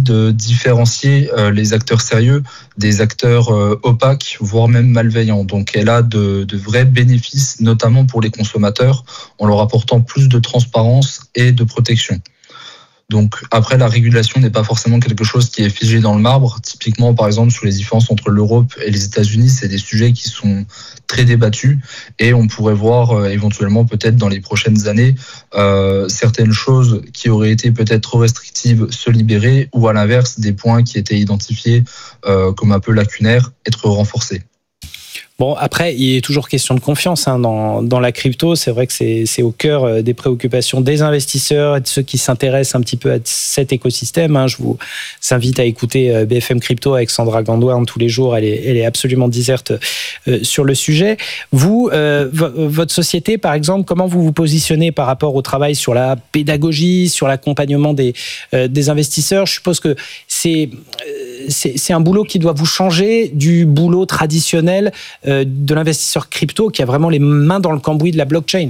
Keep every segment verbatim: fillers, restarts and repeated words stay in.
de différencier euh, les acteurs sérieux des acteurs euh, opaques, voire même malveillants. Donc elle a de, de vrais bénéfices, notamment pour les consommateurs, en leur apportant plus de transparence et de protection. Donc après, la régulation n'est pas forcément quelque chose qui est figé dans le marbre. Typiquement, par exemple, sur les différences entre l'Europe et les États-Unis, c'est des sujets qui sont très débattus et on pourrait voir euh, éventuellement peut-être dans les prochaines années euh, certaines choses qui auraient été peut-être trop restrictives se libérer ou à l'inverse, des points qui étaient identifiés euh, comme un peu lacunaires être renforcés. Bon, après, il est toujours question de confiance hein, dans, dans la crypto. C'est vrai que c'est, c'est au cœur des préoccupations des investisseurs et de ceux qui s'intéressent un petit peu à cet écosystème. Hein. Je vous invite à écouter B F M Crypto avec Sandra Gandoin tous les jours. Elle est, elle est absolument déserte euh, sur le sujet. Vous, euh, v- votre société, par exemple, comment vous vous positionnez par rapport au travail sur la pédagogie, sur l'accompagnement des, euh, des investisseurs ? Je suppose que c'est, euh, c'est, c'est un boulot qui doit vous changer du boulot traditionnel de l'investisseur crypto qui a vraiment les mains dans le cambouis de la blockchain.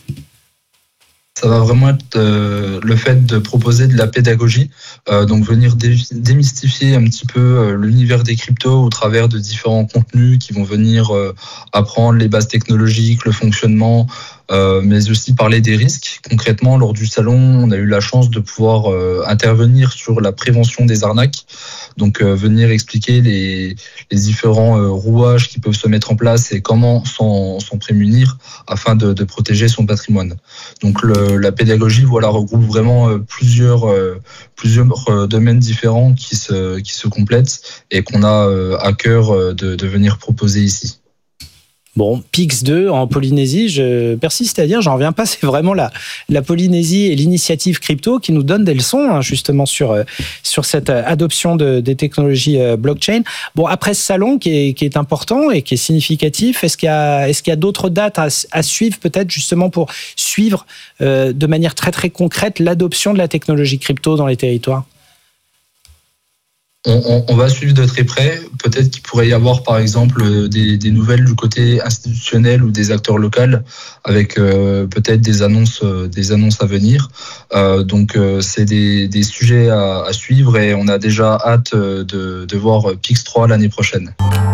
Ça va vraiment être euh, le fait de proposer de la pédagogie, euh, donc venir dé- démystifier un petit peu euh, l'univers des cryptos au travers de différents contenus qui vont venir euh, apprendre les bases technologiques, le fonctionnement, euh, mais aussi parler des risques. Concrètement, lors du salon, on a eu la chance de pouvoir euh, intervenir sur la prévention des arnaques, donc euh, venir expliquer les, les différents euh, rouages qui peuvent se mettre en place et comment s'en, s'en prémunir afin de, de protéger son patrimoine. Donc le, la pédagogie, voilà, regroupe vraiment euh, plusieurs, euh, plusieurs euh, domaines différents qui se, qui se complètent et qu'on a euh, à cœur euh, de, de venir proposer ici. Bon, P I X deux en Polynésie, je persiste à dire, j'en reviens pas, c'est vraiment la, la Polynésie et l'initiative crypto qui nous donne des leçons hein, justement sur, sur cette adoption de, des technologies blockchain. Bon, après ce salon qui est, qui est important et qui est significatif, est-ce qu'il y a, est-ce qu'il y a d'autres dates à, à suivre peut-être justement pour suivre euh, de manière très très concrète l'adoption de la technologie crypto dans les territoires ? On, on, on va suivre de très près. Peut-être qu'il pourrait y avoir, par exemple, des, des nouvelles du côté institutionnel ou des acteurs locaux, avec euh, peut-être des annonces, euh, des annonces à venir. Euh, donc, euh, c'est des, des sujets à, à suivre et on a déjà hâte de, de voir P I X trois l'année prochaine.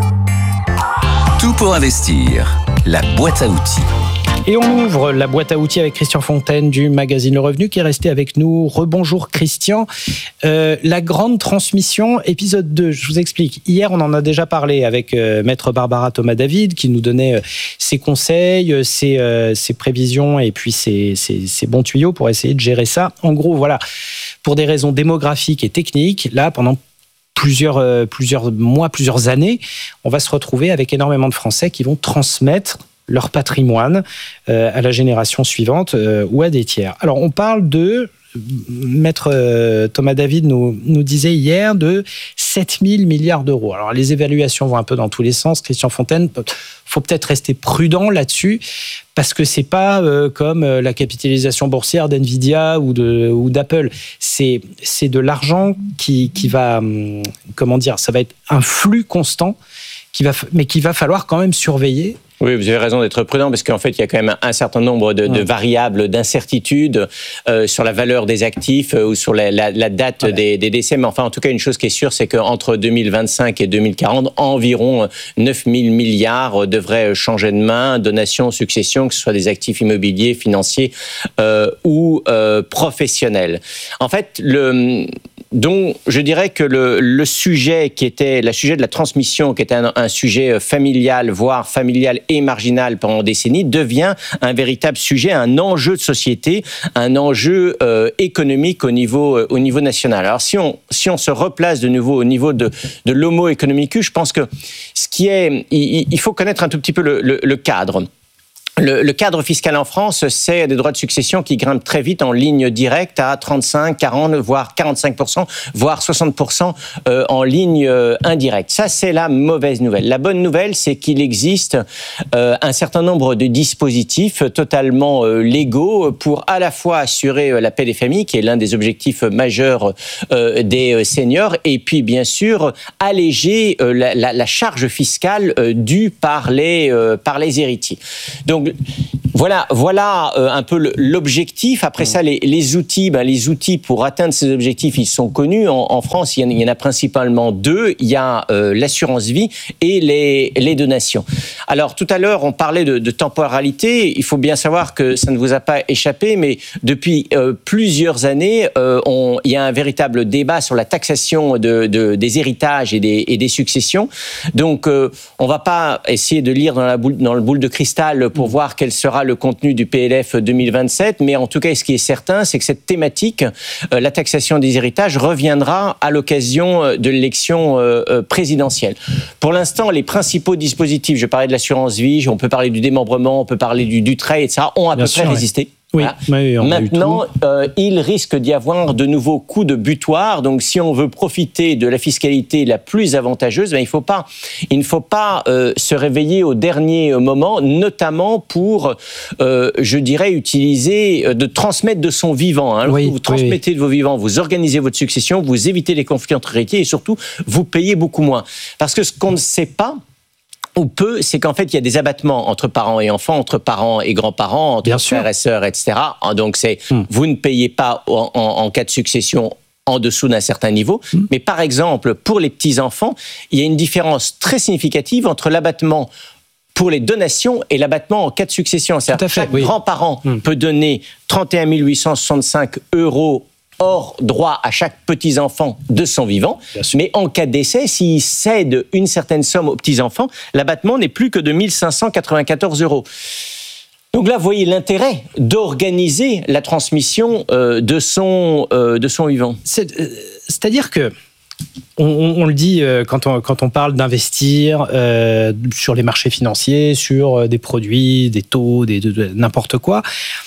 Tout pour investir, la boîte à outils. Et on ouvre la boîte à outils avec Christian Fontaine du magazine Le Revenu qui est resté avec nous. Rebonjour Christian. Euh, la grande transmission, épisode deux, je vous explique. Hier, on en a déjà parlé avec euh, Maître Barbara Thomas-David qui nous donnait euh, ses conseils, euh, ses, euh, ses prévisions et puis ses, ses, ses bons tuyaux pour essayer de gérer ça. En gros, voilà, pour des raisons démographiques et techniques, là, pendant plusieurs, euh, plusieurs mois, plusieurs années, on va se retrouver avec énormément de Français qui vont transmettre leur patrimoine euh, à la génération suivante euh, ou à des tiers. Alors, on parle de, Maître euh, Thomas David nous, nous disait hier, de sept mille milliards d'euros. Alors, les évaluations vont un peu dans tous les sens. Christian Fontaine, il faut peut-être rester prudent là-dessus, parce que c'est pas euh, comme euh, la capitalisation boursière d'NVIDIA ou, de, ou d'Apple. C'est, c'est de l'argent qui, qui va, hum, comment dire, ça va être un flux constant, qui va, mais qu'il va falloir quand même surveiller. Oui, vous avez raison d'être prudent parce qu'en fait, il y a quand même un certain nombre de, de variables, d'incertitudes euh, sur la valeur des actifs euh, ou sur la, la, la date ouais. des, des décès. Mais enfin, en tout cas, une chose qui est sûre, c'est qu'entre deux mille vingt-cinq et deux mille quarante, environ neuf mille milliards devraient changer de main, donations, successions, que ce soit des actifs immobiliers, financiers euh, ou euh, professionnels. En fait, le... Donc, je dirais que le, le sujet qui était, le sujet de la transmission, qui était un, un sujet familial, voire familial et marginal pendant des décennies, devient un véritable sujet, un enjeu de société, un enjeu euh, économique au niveau, euh, au niveau national. Alors, si on, si on se replace de nouveau au niveau de, de l'homo economicus, je pense que ce qui est, il, il faut connaître un tout petit peu le, le, le cadre. Le, le cadre fiscal en France, c'est des droits de succession qui grimpent très vite en ligne directe à trente-cinq, quarante, voire quarante-cinq pour cent, voire soixante pour cent euh, en ligne euh, indirecte. Ça, c'est la mauvaise nouvelle. La bonne nouvelle, c'est qu'il existe euh, un certain nombre de dispositifs totalement euh, légaux pour à la fois assurer euh, la paix des familles, qui est l'un des objectifs majeurs euh, des seniors, et puis bien sûr alléger euh, la, la, la charge fiscale euh, due par les, euh, par les héritiers. Donc, Voilà, voilà euh, un peu le, l'objectif. Après mmh. ça, les, les outils, ben, les outils pour atteindre ces objectifs, ils sont connus. En, en France, il y, en, il y en a principalement deux. Il y a euh, l'assurance vie et les, les donations. Alors, tout à l'heure, on parlait de, de temporalité. Il faut bien savoir que ça ne vous a pas échappé, mais depuis euh, plusieurs années, euh, on, il y a un véritable débat sur la taxation de, de, des héritages et des, et des successions. Donc, euh, on ne va pas essayer de lire dans, la boule, dans le boule de cristal pour mmh. voir quel sera le contenu du P L F deux mille vingt-sept, mais en tout cas, ce qui est certain, c'est que cette thématique, euh, la taxation des héritages, reviendra à l'occasion de l'élection euh, présidentielle. Pour l'instant, les principaux dispositifs, je parlais de l'assurance vie, on peut parler du démembrement, on peut parler du, du trait, et cetera, ont à Bien peu sûr, près oui. résisté. Oui, voilà. oui, Maintenant, euh, il risque d'y avoir de nouveaux coups de butoir. Donc, si on veut profiter de la fiscalité la plus avantageuse, ben, il, faut pas, il ne faut pas euh, se réveiller au dernier moment, notamment pour, euh, je dirais, utiliser, euh, de transmettre de son vivant. Hein. Oui, vous transmettez oui. de vos vivants, vous organisez votre succession, vous évitez les conflits entre héritiers et surtout, vous payez beaucoup moins. Parce que ce qu'on ne sait pas, ou peu, c'est qu'en fait, il y a des abattements entre parents et enfants, entre parents et grands-parents, entre Bien frères sûr. et sœurs, et cetera. Donc, c'est, hum. vous ne payez pas en, en, en cas de succession en dessous d'un certain niveau. Hum. Mais par exemple, pour les petits-enfants, il y a une différence très significative entre l'abattement pour les donations et l'abattement en cas de succession. C'est-à-dire que chaque oui. grand-parent hum. peut donner trente et un mille huit cent soixante-cinq euros hors droit à chaque petit-enfant de son vivant, mais en cas de décès, s'il cède une certaine somme aux petits-enfants, l'abattement n'est plus que de mille cinq cent quatre-vingt-quatorze euros. Donc là, vous voyez l'intérêt d'organiser la transmission euh, de, son, euh, de son vivant. C'est, euh, c'est-à-dire que, on, on le dit euh, quand, on, quand on parle d'investir euh, sur les marchés financiers, sur euh, des produits, des taux, des, de, de, n'importe quoi,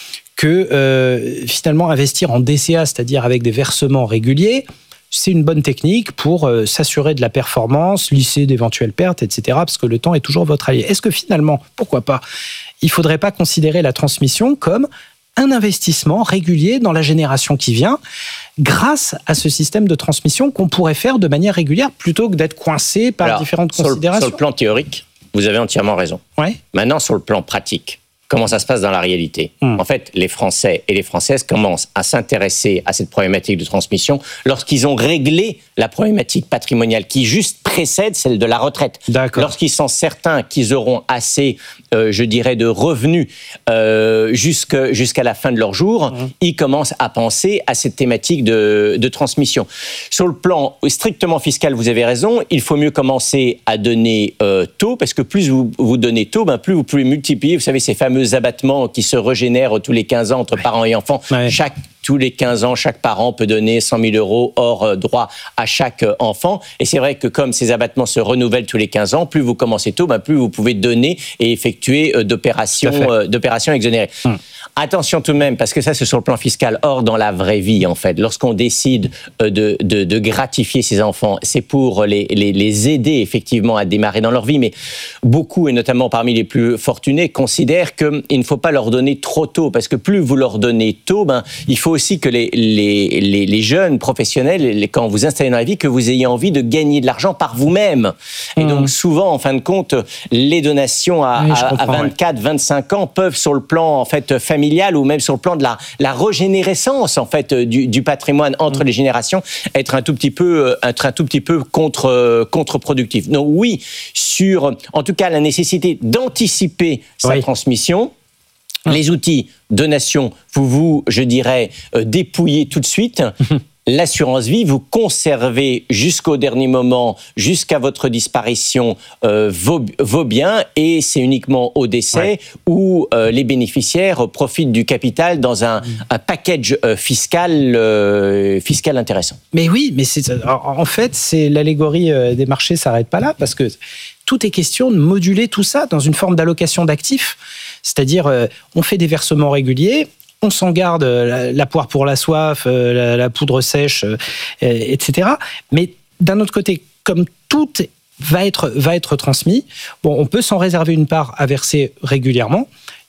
que euh, finalement investir en D C A, c'est-à-dire avec des versements réguliers, c'est une bonne technique pour euh, s'assurer de la performance, lisser d'éventuelles pertes, et cetera, parce que le temps est toujours votre allié. Est-ce que finalement, pourquoi pas, il ne faudrait pas considérer la transmission comme un investissement régulier dans la génération qui vient, grâce à ce système de transmission qu'on pourrait faire de manière régulière, plutôt que d'être coincé par Alors, différentes sur considérations? Le, sur le plan théorique, vous avez entièrement raison. Ouais. Maintenant, sur le plan pratique, comment ça se passe dans la réalité ? mmh. En fait, les Français et les Françaises commencent à s'intéresser à cette problématique de transmission lorsqu'ils ont réglé la problématique patrimoniale qui juste précède celle de la retraite. D'accord. Lorsqu'ils sont certains qu'ils auront assez, euh, je dirais, de revenus euh, jusque, jusqu'à la fin de leur jour, mmh. ils commencent à penser à cette thématique de, de transmission. Sur le plan strictement fiscal, vous avez raison, il faut mieux commencer à donner euh, tôt, parce que plus vous, vous donnez tôt, ben plus vous pouvez multiplier, vous savez, ces fameux abattements qui se régénèrent tous les quinze ans entre ouais. parents et enfants. Ouais. Chaque, tous les quinze ans, chaque parent peut donner cent mille euros hors droit à chaque enfant. Et c'est vrai que comme ces abattements se renouvellent tous les quinze ans, plus vous commencez tôt, ben plus vous pouvez donner et effectuer d'opérations, euh, d'opérations exonérées. Hum. Attention tout de même, parce que ça, c'est sur le plan fiscal. Or, dans la vraie vie, en fait, lorsqu'on décide de, de, de gratifier ses enfants, c'est pour les, les, les aider effectivement à démarrer dans leur vie. Mais beaucoup, et notamment parmi les plus fortunés, considèrent qu'il ne faut pas leur donner trop tôt, parce que plus vous leur donnez tôt, ben, il faut aussi que les, les, les, les jeunes professionnels, les, quand vous installez dans la vie, que vous ayez envie de gagner de l'argent par vous-même. Et mmh. donc, souvent, en fin de compte, les donations à, oui, à, à vingt-quatre, vingt-cinq ans peuvent, sur le plan en fait, familial, ou même sur le plan de la, la régénérescence en fait du, du patrimoine entre mmh. les générations, être un tout petit peu, être un tout petit peu contre, contre-productif. Donc oui, sur en tout cas la nécessité d'anticiper sa oui. transmission. Mmh. Les outils donation, vous vous, je dirais, euh, dépouillez tout de suite. Mmh. L'assurance vie, vous conservez jusqu'au dernier moment, jusqu'à votre disparition, euh, vos, vos biens, et c'est uniquement au décès ouais. où euh, les bénéficiaires profitent du capital dans un, un package euh, fiscal, euh, fiscal intéressant. Mais oui, mais c'est, en fait, c'est l'allégorie des marchés ne s'arrête pas là, parce que tout est question de moduler tout ça dans une forme d'allocation d'actifs, c'est-à-dire euh, on fait des versements réguliers, on s'en garde la, la poire pour la soif, la, la poudre sèche, et cetera. Mais d'un autre côté, comme tout va être, va être transmis, bon, on peut s'en réserver une part à verser régulièrement,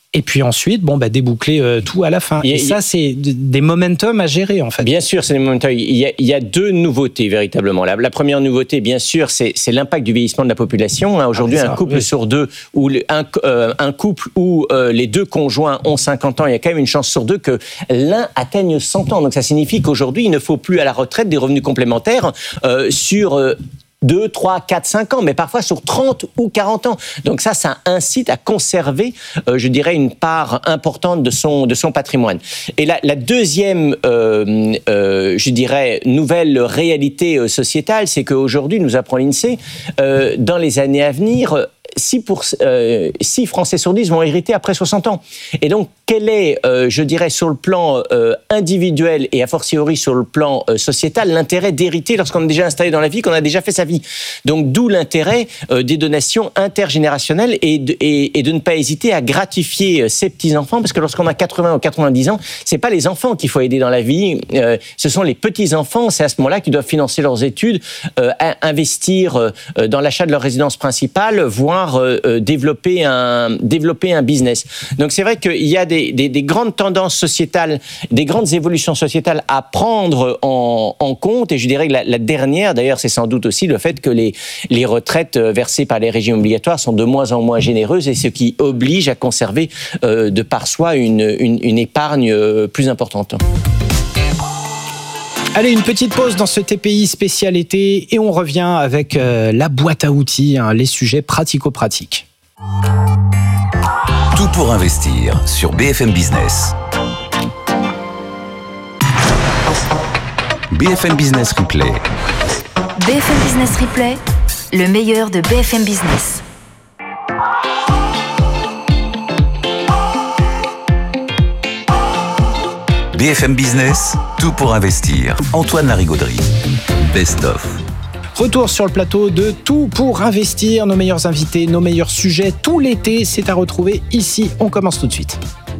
Et puis ensuite, bon, bah, déboucler euh, tout à la fin. Et, et ça, c'est des momentum à gérer, en fait. Bien sûr, c'est des momentum. Il y a, il y a deux nouveautés, véritablement. La, la première nouveauté, bien sûr, c'est, c'est l'impact du vieillissement de la population. Hein, aujourd'hui, ah, ça, un couple oui. sur deux, ou un, euh, un couple où euh, les deux conjoints ont cinquante ans, il y a quand même une chance sur deux que l'un atteigne cent ans. Donc ça signifie qu'aujourd'hui, il ne faut plus à la retraite des revenus complémentaires euh, sur... Euh, deux, trois, quatre, cinq ans, mais parfois sur trente ou quarante ans. Donc ça, ça incite à conserver, euh, je dirais, une part importante de son, de son patrimoine. Et la, la deuxième, euh, euh, je dirais, nouvelle réalité sociétale, c'est qu'aujourd'hui, nous apprend l'INSEE, euh, dans les années à venir, six, pour, euh, six Français sur dix vont hériter après soixante ans. Et donc, quel est, euh, je dirais, sur le plan euh, individuel et a fortiori sur le plan euh, sociétal, l'intérêt d'hériter lorsqu'on est déjà installé dans la vie, qu'on a déjà fait sa vie. Donc, d'où l'intérêt euh, des donations intergénérationnelles et de, et, et de ne pas hésiter à gratifier ses petits-enfants, parce que lorsqu'on a quatre-vingts ou quatre-vingt-dix ans, c'est pas les enfants qu'il faut aider dans la vie, euh, ce sont les petits-enfants, c'est à ce moment-là qu'ils doivent financer leurs études, euh, investir euh, dans l'achat de leur résidence principale, voire euh, développer, un, développer un business. Donc, c'est vrai qu'il y a des Des, des grandes tendances sociétales, des grandes évolutions sociétales à prendre en, en compte. Et je dirais que la, la dernière, d'ailleurs, c'est sans doute aussi le fait que les, les retraites versées par les régimes obligatoires sont de moins en moins généreuses, et ce qui oblige à conserver euh, de par soi une, une, une épargne plus importante. Allez, une petite pause dans ce T P I spécial été et on revient avec euh, la boîte à outils, hein, les sujets pratico-pratiques. Tout pour investir sur B F M Business. B F M Business Replay. B F M Business Replay, le meilleur de B F M Business. B F M Business, tout pour investir. Antoine Larigauderie. Best of. Retour sur le plateau de Tout pour investir, nos meilleurs invités, nos meilleurs sujets, tout l'été, c'est à retrouver ici. On commence tout de suite.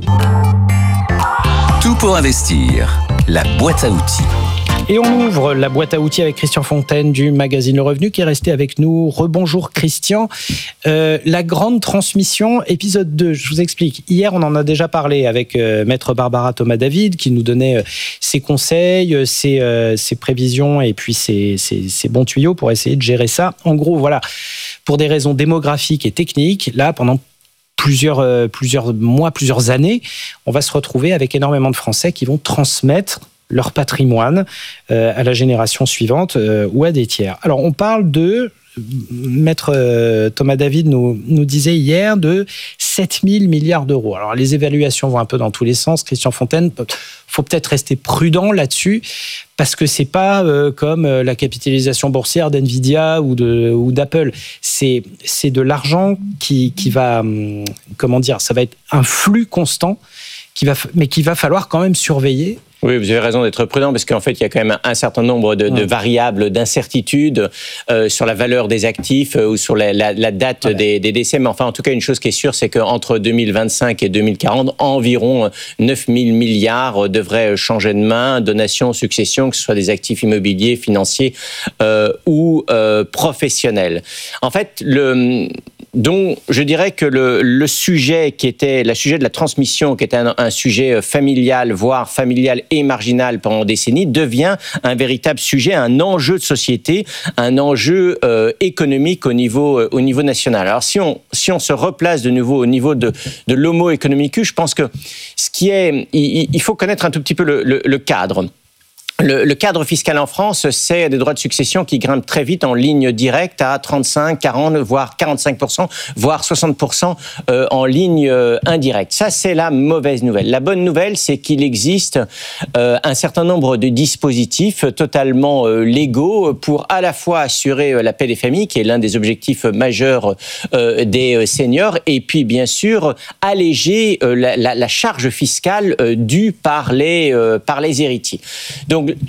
Tout pour investir, la boîte à outils. Et on ouvre la boîte à outils avec Christian Fontaine du magazine Le Revenu qui est resté avec nous. Rebonjour Christian. Euh, la grande transmission, épisode deux, je vous explique. Hier, on en a déjà parlé avec euh, maître Barbara Thomas-David qui nous donnait euh, ses conseils, euh, ses, euh, ses prévisions et puis ses, ses, ses bons tuyaux pour essayer de gérer ça. En gros, voilà, pour des raisons démographiques et techniques, là, pendant plusieurs, euh, plusieurs mois, plusieurs années, on va se retrouver avec énormément de Français qui vont transmettre leur patrimoine euh, à la génération suivante euh, ou à des tiers. Alors, on parle de, maître euh, Thomas-David nous, nous disait hier, de sept mille milliards d'euros. Alors, les évaluations vont un peu dans tous les sens. Christian Fontaine, il faut peut-être rester prudent là-dessus, parce que c'est pas euh, comme la capitalisation boursière d'NVIDIA ou, de, ou d'Apple. C'est, c'est de l'argent qui, qui va, hum, comment dire, ça va être un flux constant, qui va, mais qu'il va falloir quand même surveiller. Oui, vous avez raison d'être prudent, parce qu'en fait, il y a quand même un certain nombre de, de variables, d'incertitudes euh, sur la valeur des actifs euh, ou sur la, la, la date ouais. des, des décès. Mais enfin, en tout cas, une chose qui est sûre, c'est qu'entre deux mille vingt-cinq et deux mille quarante, environ neuf mille milliards devraient changer de main, donations, successions, que ce soit des actifs immobiliers, financiers euh, ou euh, professionnels. En fait, le... Donc, je dirais que le, le sujet qui était, le sujet de la transmission, qui était un, un sujet familial, voire familial et marginal pendant des décennies, devient un véritable sujet, un enjeu de société, un enjeu euh, économique au niveau, euh, au niveau national. Alors, si on, si on se replace de nouveau au niveau de, de l'homo economicus, je pense que ce qui est, il, il faut connaître un tout petit peu le, le, le cadre. Le, le cadre fiscal en France, c'est des droits de succession qui grimpent très vite en ligne directe à trente-cinq, quarante, voire quarante-cinq pour cent, voire soixante pour cent euh, en ligne euh, indirecte. Ça, c'est la mauvaise nouvelle. La bonne nouvelle, c'est qu'il existe euh, un certain nombre de dispositifs totalement euh, légaux pour à la fois assurer euh, la paix des familles, qui est l'un des objectifs majeurs euh, des euh, seniors, et puis bien sûr alléger euh, la, la, la charge fiscale euh, due par les, euh, par les héritiers. Donc,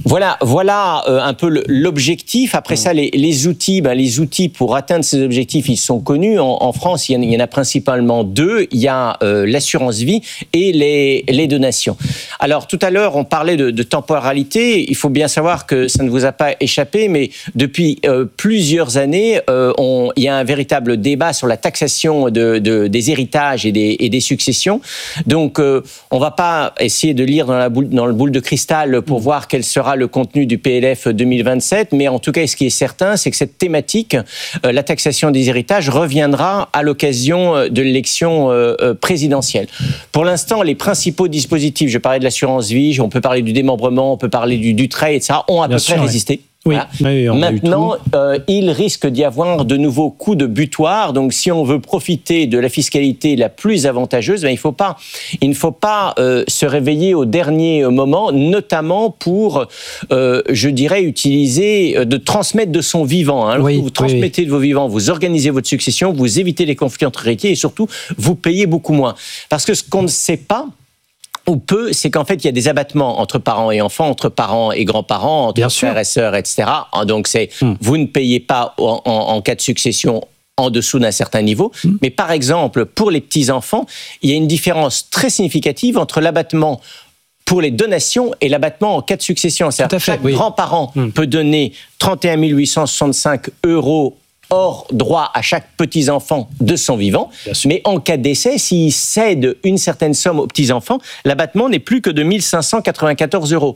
Voilà, voilà euh, un peu le, l'objectif. Après mmh. ça, les, les outils, ben, les outils pour atteindre ces objectifs, ils sont connus. En, en France, il y, en, il y en a principalement deux. Il y a euh, l'assurance vie et les, les donations. Alors, tout à l'heure, on parlait de, de temporalité. Il faut bien savoir que ça ne vous a pas échappé, mais depuis euh, plusieurs années, euh, on, il y a un véritable débat sur la taxation de, de, des héritages et des, et des successions. Donc, euh, on ne va pas essayer de lire dans, la boule, dans le boule de cristal pour mmh. voir quel sera le contenu du P L F deux mille vingt-sept, mais en tout cas, ce qui est certain, c'est que cette thématique, euh, la taxation des héritages, reviendra à l'occasion de l'élection euh, présidentielle. Pour l'instant, les principaux dispositifs, je parlais de l'assurance vie, on peut parler du démembrement, on peut parler du, du trait, et cetera, ont à Bien peu sûr, près résisté. Oui. Oui. Voilà. Oui, maintenant, euh, il risque d'y avoir de nouveaux coups de butoir. Donc, si on veut profiter de la fiscalité la plus avantageuse, ben, il, faut pas, il ne faut pas euh, se réveiller au dernier moment, notamment pour, euh, je dirais, utiliser, euh, de transmettre de son vivant. Hein. Oui, vous transmettez oui. de vos vivants, vous organisez votre succession, vous évitez les conflits entre héritiers et surtout, vous payez beaucoup moins. Parce que ce qu'on ne sait pas, ou peu, c'est qu'en fait, il y a des abattements entre parents et enfants, entre parents et grands-parents, entre Bien frères sûr. et sœurs, et cetera. Donc, c'est, hum. vous ne payez pas en, en, en cas de succession en dessous d'un certain niveau. Hum. Mais par exemple, pour les petits-enfants, il y a une différence très significative entre l'abattement pour les donations et l'abattement en cas de succession. C'est-à-dire que chaque oui. grand-parent hum. peut donner trente et un mille huit cent soixante-cinq euros hors droit à chaque petit-enfant de son vivant, mais en cas de décès, s'il cède une certaine somme aux petits-enfants, l'abattement n'est plus que de mille cinq cent quatre-vingt-quatorze euros.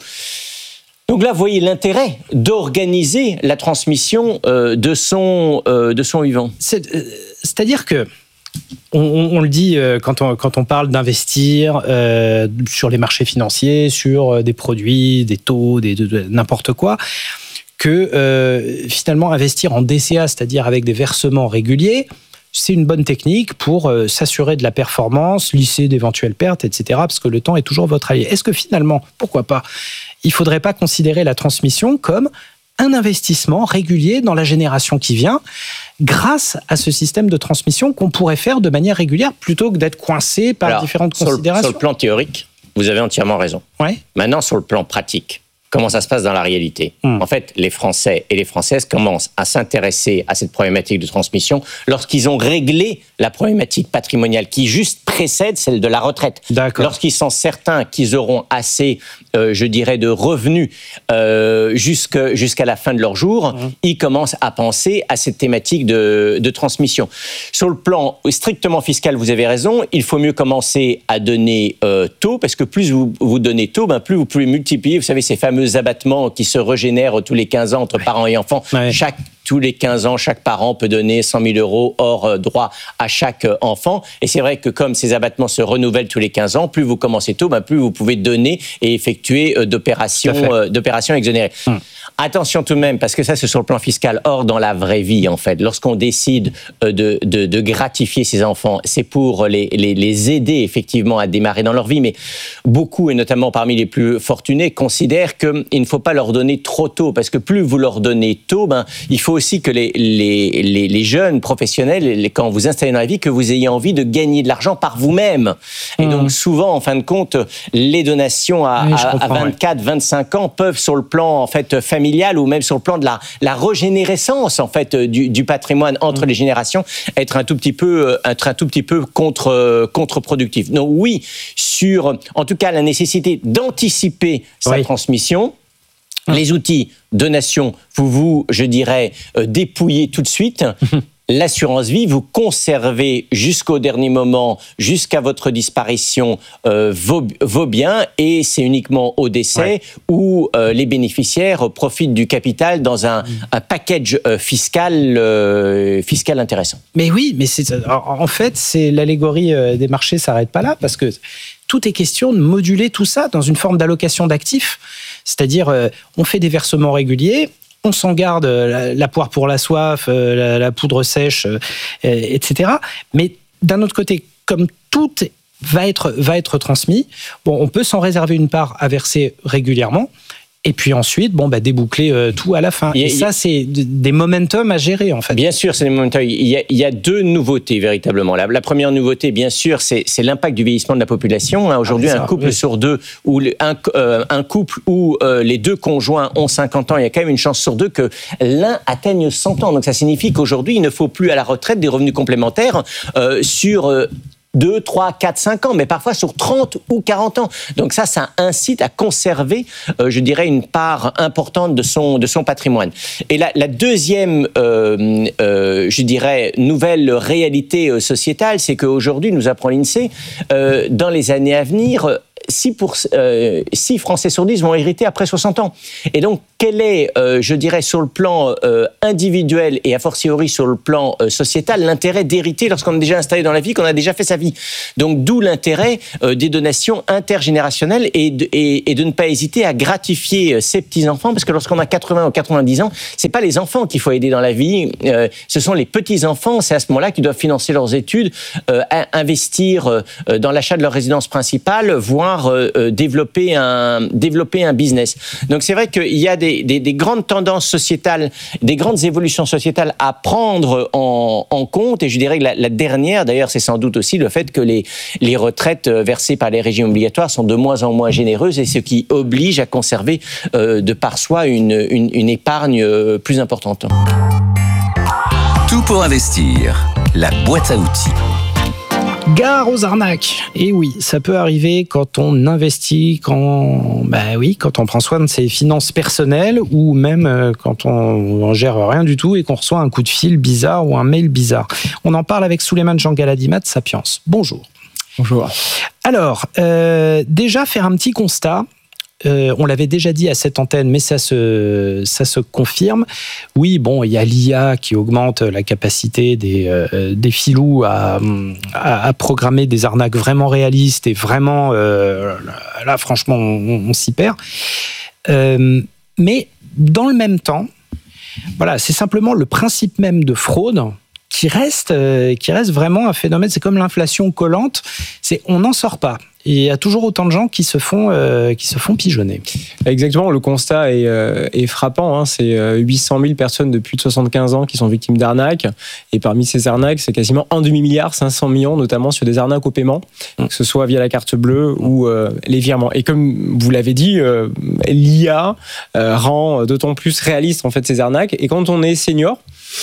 Donc là, vous voyez l'intérêt d'organiser la transmission euh, de, son, euh, de son vivant. C'est, euh, c'est-à-dire que On, on, on le dit euh, quand, on, quand on parle d'investir euh, sur les marchés financiers, sur euh, des produits, des taux, des, de, de, n'importe quoi, que euh, finalement investir en D C A, c'est-à-dire avec des versements réguliers, c'est une bonne technique pour euh, s'assurer de la performance, lisser d'éventuelles pertes, et cetera, parce que le temps est toujours votre allié. Est-ce que finalement, pourquoi pas, il ne faudrait pas considérer la transmission comme un investissement régulier dans la génération qui vient, grâce à ce système de transmission qu'on pourrait faire de manière régulière, plutôt que d'être coincé par Alors, différentes sur considérations. Le, sur le plan théorique, vous avez entièrement raison. Ouais. Maintenant, sur le plan pratique, comment ça se passe dans la réalité ? mmh. En fait, les Français et les Françaises commencent à s'intéresser à cette problématique de transmission lorsqu'ils ont réglé la problématique patrimoniale qui juste précède celle de la retraite. D'accord. Lorsqu'ils sont certains qu'ils auront assez, euh, je dirais, de revenus euh, jusque, jusqu'à la fin de leur jour, mmh. ils commencent à penser à cette thématique de, de transmission. Sur le plan strictement fiscal, vous avez raison, il faut mieux commencer à donner euh, tôt, parce que plus vous, vous donnez tôt, ben plus vous pouvez multiplier, vous savez, ces fameux abattements qui se régénèrent tous les quinze ans entre ouais. parents et enfants. Ouais. Chaque, tous les quinze ans, chaque parent peut donner cent mille euros hors droit à chaque enfant. Et c'est vrai que comme ces abattements se renouvellent tous les quinze ans, plus vous commencez tôt, ben plus vous pouvez donner et effectuer d'opérations, euh, d'opérations exonérées. Hum. Attention tout de même, parce que ça, c'est sur le plan fiscal. Or, dans la vraie vie, en fait, lorsqu'on décide de, de, de gratifier ses enfants, c'est pour les, les, les aider effectivement à démarrer dans leur vie. Mais beaucoup, et notamment parmi les plus fortunés, considèrent qu'il ne faut pas leur donner trop tôt, parce que plus vous leur donnez tôt, ben, il faut aussi que les, les, les, les jeunes professionnels, les, quand vous installez dans la vie, que vous ayez envie de gagner de l'argent par vous-même. Et mmh. donc, souvent, en fin de compte, les donations à, oui, à, à vingt-quatre, vingt-cinq ans peuvent, sur le plan en fait, familial ou même sur le plan de la, la régénérescence en fait, du, du patrimoine entre mmh. les générations, être un tout petit peu, être un tout petit peu contre, contre-productif. Donc oui, sur en tout cas la nécessité d'anticiper sa oui. transmission, mmh. les outils donation, vous vous, je dirais, euh, dépouillez tout de suite. Mmh. L'assurance vie, vous conservez jusqu'au dernier moment, jusqu'à votre disparition, euh, vos, vos biens, et c'est uniquement au décès ouais. où euh, les bénéficiaires profitent du capital dans un, un package euh, fiscal, euh, fiscal intéressant. Mais oui, mais c'est, en fait, c'est l'allégorie des marchés s'arrête pas là, parce que tout est question de moduler tout ça dans une forme d'allocation d'actifs, c'est-à-dire euh, on fait des versements réguliers. On s'en garde la, la poire pour la soif, la, la poudre sèche, euh, et cetera. Mais d'un autre côté, comme tout va être, va être transmis, bon, on peut s'en réserver une part à verser régulièrement. Et puis ensuite, bon, bah, déboucler euh, tout à la fin. Et, et ça, c'est des momentum à gérer, en fait. Bien sûr, c'est des momentum. Il y a, il y a deux nouveautés, véritablement. La, la première nouveauté, bien sûr, c'est, c'est l'impact du vieillissement de la population. Hein, aujourd'hui, ah, ça, un couple oui. sur deux, ou le, un, euh, un couple où euh, les deux conjoints ont cinquante ans, il y a quand même une chance sur deux que l'un atteigne cent ans. Donc ça signifie qu'aujourd'hui, il ne faut plus à la retraite des revenus complémentaires euh, sur... Euh, deux, trois, quatre, cinq ans, mais parfois sur trente ou quarante ans. Donc ça, ça incite à conserver, euh, je dirais, une part importante de son, de son patrimoine. Et la, la deuxième, euh, euh, je dirais, nouvelle réalité sociétale, c'est qu'aujourd'hui, nous apprend l'INSEE, euh, dans les années à venir, six, pour, euh, six Français sur dix vont hériter après soixante ans. Et donc, quel est, euh, je dirais, sur le plan euh, individuel et a fortiori sur le plan euh, sociétal, l'intérêt d'hériter lorsqu'on est déjà installé dans la vie, qu'on a déjà fait sa vie. Donc, d'où l'intérêt euh, des donations intergénérationnelles et de, et, et de ne pas hésiter à gratifier ses petits-enfants, parce que lorsqu'on a quatre-vingts ou quatre-vingt-dix ans, c'est pas les enfants qu'il faut aider dans la vie, euh, ce sont les petits-enfants, c'est à ce moment-là qu'ils doivent financer leurs études, euh, investir euh, dans l'achat de leur résidence principale, voire euh, développer, un, développer un business. Donc, c'est vrai qu'il y a des Des, des grandes tendances sociétales, des grandes évolutions sociétales à prendre en, en compte. Et je dirais que la, la dernière, d'ailleurs, c'est sans doute aussi le fait que les, les retraites versées par les régimes obligatoires sont de moins en moins généreuses, et ce qui oblige à conserver euh, de par soi une, une, une épargne euh, plus importante. Tout pour investir, la boîte à outils. Gare aux arnaques. Et oui, ça peut arriver quand on investit, quand, bah oui, quand on prend soin de ses finances personnelles, ou même quand on, on gère rien du tout et qu'on reçoit un coup de fil bizarre ou un mail bizarre. On en parle avec Souleymane Jangaladima de Sapiens. Bonjour. Bonjour. Alors, euh, déjà faire un petit constat. Euh, on l'avait déjà dit à cette antenne, mais ça se, ça se confirme. Oui, bon, il y a l'I A qui augmente la capacité des, euh, des filous à, à, à programmer des arnaques vraiment réalistes et vraiment, euh, là, franchement, on, on s'y perd. Euh, mais dans le même temps, voilà, c'est simplement le principe même de fraude qui reste, euh, qui reste vraiment un phénomène. C'est comme l'inflation collante. C'est, on n'en sort pas. Il y a toujours autant de gens qui se font, euh, qui se font pigeonner. Exactement, le constat est, euh, est frappant. Hein. C'est euh, huit cent mille personnes de plus de soixante-quinze ans qui sont victimes d'arnaques. Et parmi ces arnaques, c'est quasiment un demi-milliard, cinq cents millions, notamment sur des arnaques au paiement, mmh. que ce soit via la carte bleue ou euh, les virements. Et comme vous l'avez dit, euh, l'I A euh, rend d'autant plus réaliste en fait, ces arnaques. Et quand on est senior,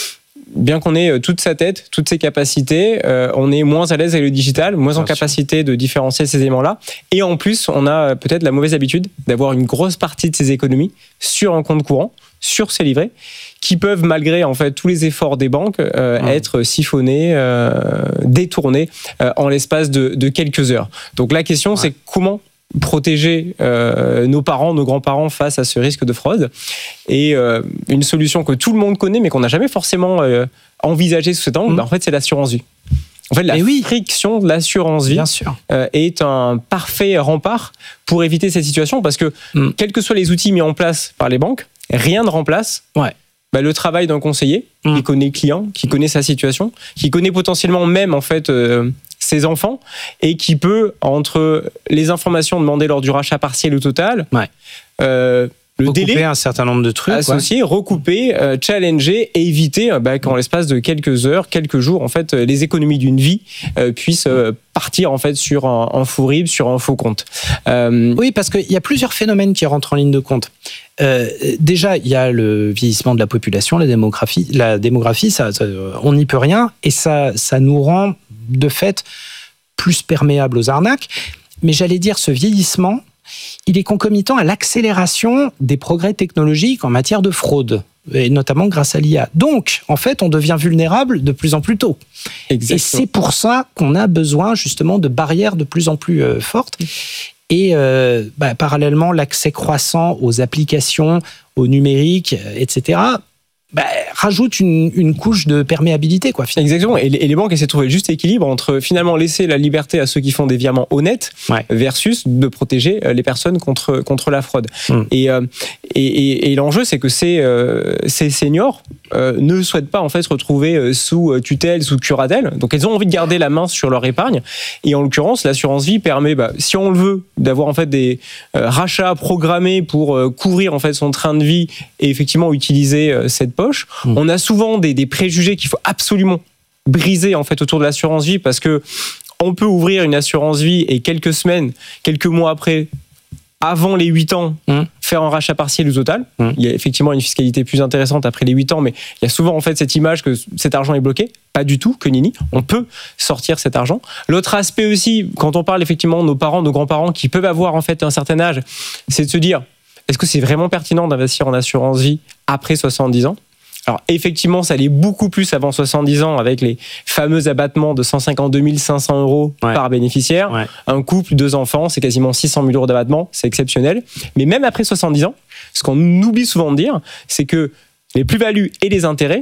bien qu'on ait toute sa tête, toutes ses capacités, euh, on est moins à l'aise avec le digital, moins Bien en capacité sûr. de différencier ces éléments-là. Et en plus, on a peut-être la mauvaise habitude d'avoir une grosse partie de ses économies sur un compte courant, sur ses livrets, qui peuvent, malgré en fait tous les efforts des banques, euh, mmh. être siphonnés, euh, détournés euh, en l'espace de, de quelques heures. Donc la question, ouais. c'est comment protéger euh, nos parents, nos grands-parents face à ce risque de fraude. Et euh, une solution que tout le monde connaît, mais qu'on n'a jamais forcément euh, envisagée sous cet angle, mmh. bah, en fait, c'est l'assurance vie. En fait, la Et oui. friction de l'assurance vie euh, est un parfait rempart pour éviter cette situation, parce que mmh. quels que soient les outils mis en place par les banques, rien ne remplace ouais. bah, le travail d'un conseiller mmh. qui connaît le client, qui connaît sa situation, qui connaît potentiellement même en fait euh, ses enfants, et qui peut, entre les informations demandées lors du rachat partiel ou total, ouais. euh, le recouper délai, un certain nombre de trucs, associé, ouais. recouper, euh, challenger et éviter bah, qu'en l'espace de quelques heures, quelques jours, en fait, les économies d'une vie euh, puissent euh, partir en fait sur un, un faux RIB, sur un faux compte. Euh... Oui, parce qu'il y a plusieurs phénomènes qui rentrent en ligne de compte. Euh, déjà, il y a le vieillissement de la population, la démographie. La démographie, ça, ça, on n'y peut rien, et ça, ça nous rend de fait plus perméables aux arnaques. Mais j'allais dire, ce vieillissement, il est concomitant à l'accélération des progrès technologiques en matière de fraude, et notamment grâce à l'I A. Donc, en fait, on devient vulnérable de plus en plus tôt. Exactement. Et c'est pour ça qu'on a besoin justement de barrières de plus en plus euh, fortes. Et euh, bah, parallèlement, l'accès croissant aux applications, au numérique, et cetera, bah, rajoute une, une couche de perméabilité, quoi. Finalement. Exactement. Et les, et les banques essaient de trouver le juste équilibre entre finalement laisser la liberté à ceux qui font des virements honnêtes ouais. versus de protéger les personnes contre contre la fraude. Mmh. Et, euh, et, et et l'enjeu, c'est que ces euh, ces seniors euh, ne souhaitent pas en fait se retrouver euh, sous tutelle, sous curatelle. Donc elles ont envie de garder la main sur leur épargne. Et en l'occurrence, l'assurance vie permet, bah, si on le veut, d'avoir en fait des euh, rachats programmés pour euh, couvrir en fait son train de vie et effectivement utiliser euh, cette poche. Mmh. On a souvent des, des préjugés qu'il faut absolument briser en fait autour de l'assurance vie parce que on peut ouvrir une assurance vie et quelques semaines, quelques mois après, avant les huit ans, mmh. faire un rachat partiel ou total. Mmh. Il y a effectivement une fiscalité plus intéressante après les huit ans, mais il y a souvent en fait cette image que cet argent est bloqué. Pas du tout, que nini. On peut sortir cet argent. L'autre aspect aussi, quand on parle effectivement de nos parents, nos grands-parents qui peuvent avoir en fait un certain âge, c'est de se dire, est-ce que c'est vraiment pertinent d'investir en assurance vie après soixante-dix ans ? Alors effectivement, ça allait beaucoup plus avant soixante-dix ans avec les fameux abattements de cent cinquante-deux mille cinq cents euros ouais. par bénéficiaire. Ouais. Un couple, deux enfants, c'est quasiment six cent mille euros d'abattement, c'est exceptionnel. Mais même après soixante-dix ans, ce qu'on oublie souvent de dire, c'est que les plus-values et les intérêts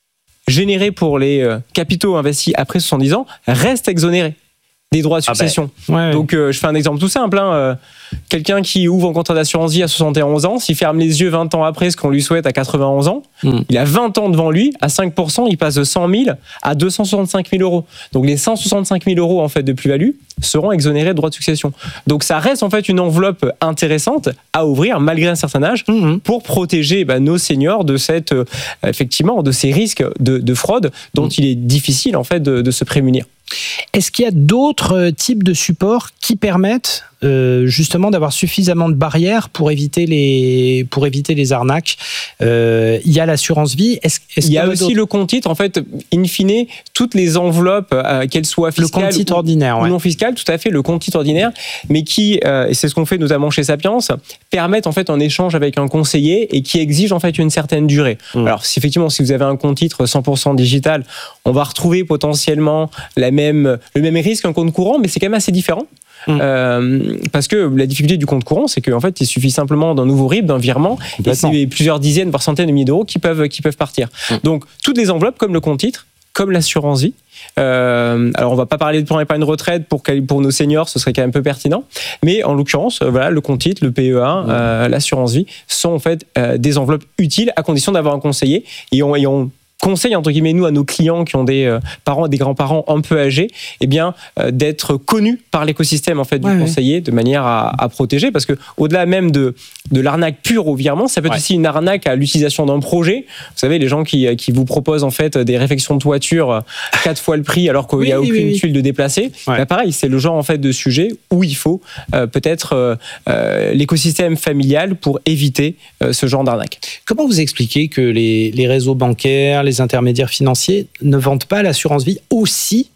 générés pour les capitaux investis après soixante-dix ans restent exonérés des droits de succession. Ah ben, ouais, Donc euh, je fais un exemple tout simple. Hein, euh, quelqu'un qui ouvre un contrat d'assurance vie à soixante et onze ans, s'il ferme les yeux vingt ans après, ce qu'on lui souhaite à quatre-vingt-onze ans, mm. il a vingt ans devant lui, à cinq pour cent, il passe de cent mille à deux cent soixante-cinq mille euros. Donc les cent soixante-cinq mille euros en fait, de plus-value seront exonérés de droits de succession. Donc ça reste en fait une enveloppe intéressante à ouvrir malgré un certain âge mm-hmm. pour protéger bah, nos seniors de cette, euh, effectivement, de ces risques de, de fraude dont mm. il est difficile en fait de, de se prémunir. Est-ce qu'il y a d'autres types de supports qui permettent euh, justement d'avoir suffisamment de barrières pour éviter les, pour éviter les arnaques ? euh, Il y a l'assurance vie. Est-ce, est-ce il y a aussi d'autres... le compte titre. En fait, in fine, toutes les enveloppes, euh, qu'elles soient fiscales le compte titre ou, ordinaire, ou ouais. non fiscales, tout à fait, le compte titre ordinaire, mais qui, euh, et c'est ce qu'on fait notamment chez Sapiens, permettent en fait un échange avec un conseiller et qui exigent en fait une certaine durée. Mmh. Alors, si, effectivement, si vous avez un compte titre cent pour cent digital, on va retrouver potentiellement la même, le même risque qu'un compte courant, mais c'est quand même assez différent. Mmh. Euh, parce que la difficulté du compte courant, c'est qu'en fait, il suffit simplement d'un nouveau R I B, d'un virement, et c'est plusieurs dizaines, voire centaines de milliers d'euros qui peuvent, qui peuvent partir. Mmh. Donc, toutes les enveloppes, comme le compte titre, comme l'assurance vie. Euh, alors, on va pas parler de plan épargne retraite pour, pour nos seniors, ce serait quand même peu pertinent. Mais en l'occurrence, euh, voilà, le compte titre, le P E A, mmh. euh, l'assurance vie sont en fait euh, des enveloppes utiles à condition d'avoir un conseiller. Et on, et on conseille entre guillemets nous à nos clients qui ont des euh, parents, des grands-parents un peu âgés, eh bien euh, d'être connus par l'écosystème en fait du ouais, conseiller ouais. de manière à, à protéger, parce que au-delà même de de l'arnaque pure au virement, ça peut être ouais. aussi une arnaque à l'utilisation d'un projet. Vous savez, les gens qui qui vous proposent en fait des réfections de toiture quatre fois le prix alors qu'il oui, n'y a oui, aucune oui. tuile de déplacer. Ouais. Bah, pareil, c'est le genre en fait de sujet où il faut euh, peut-être euh, euh, l'écosystème familial pour éviter euh, ce genre d'arnaque. Comment vous expliquez que les les réseaux bancaires, les intermédiaires financiers ne vendent pas l'assurance vie aussi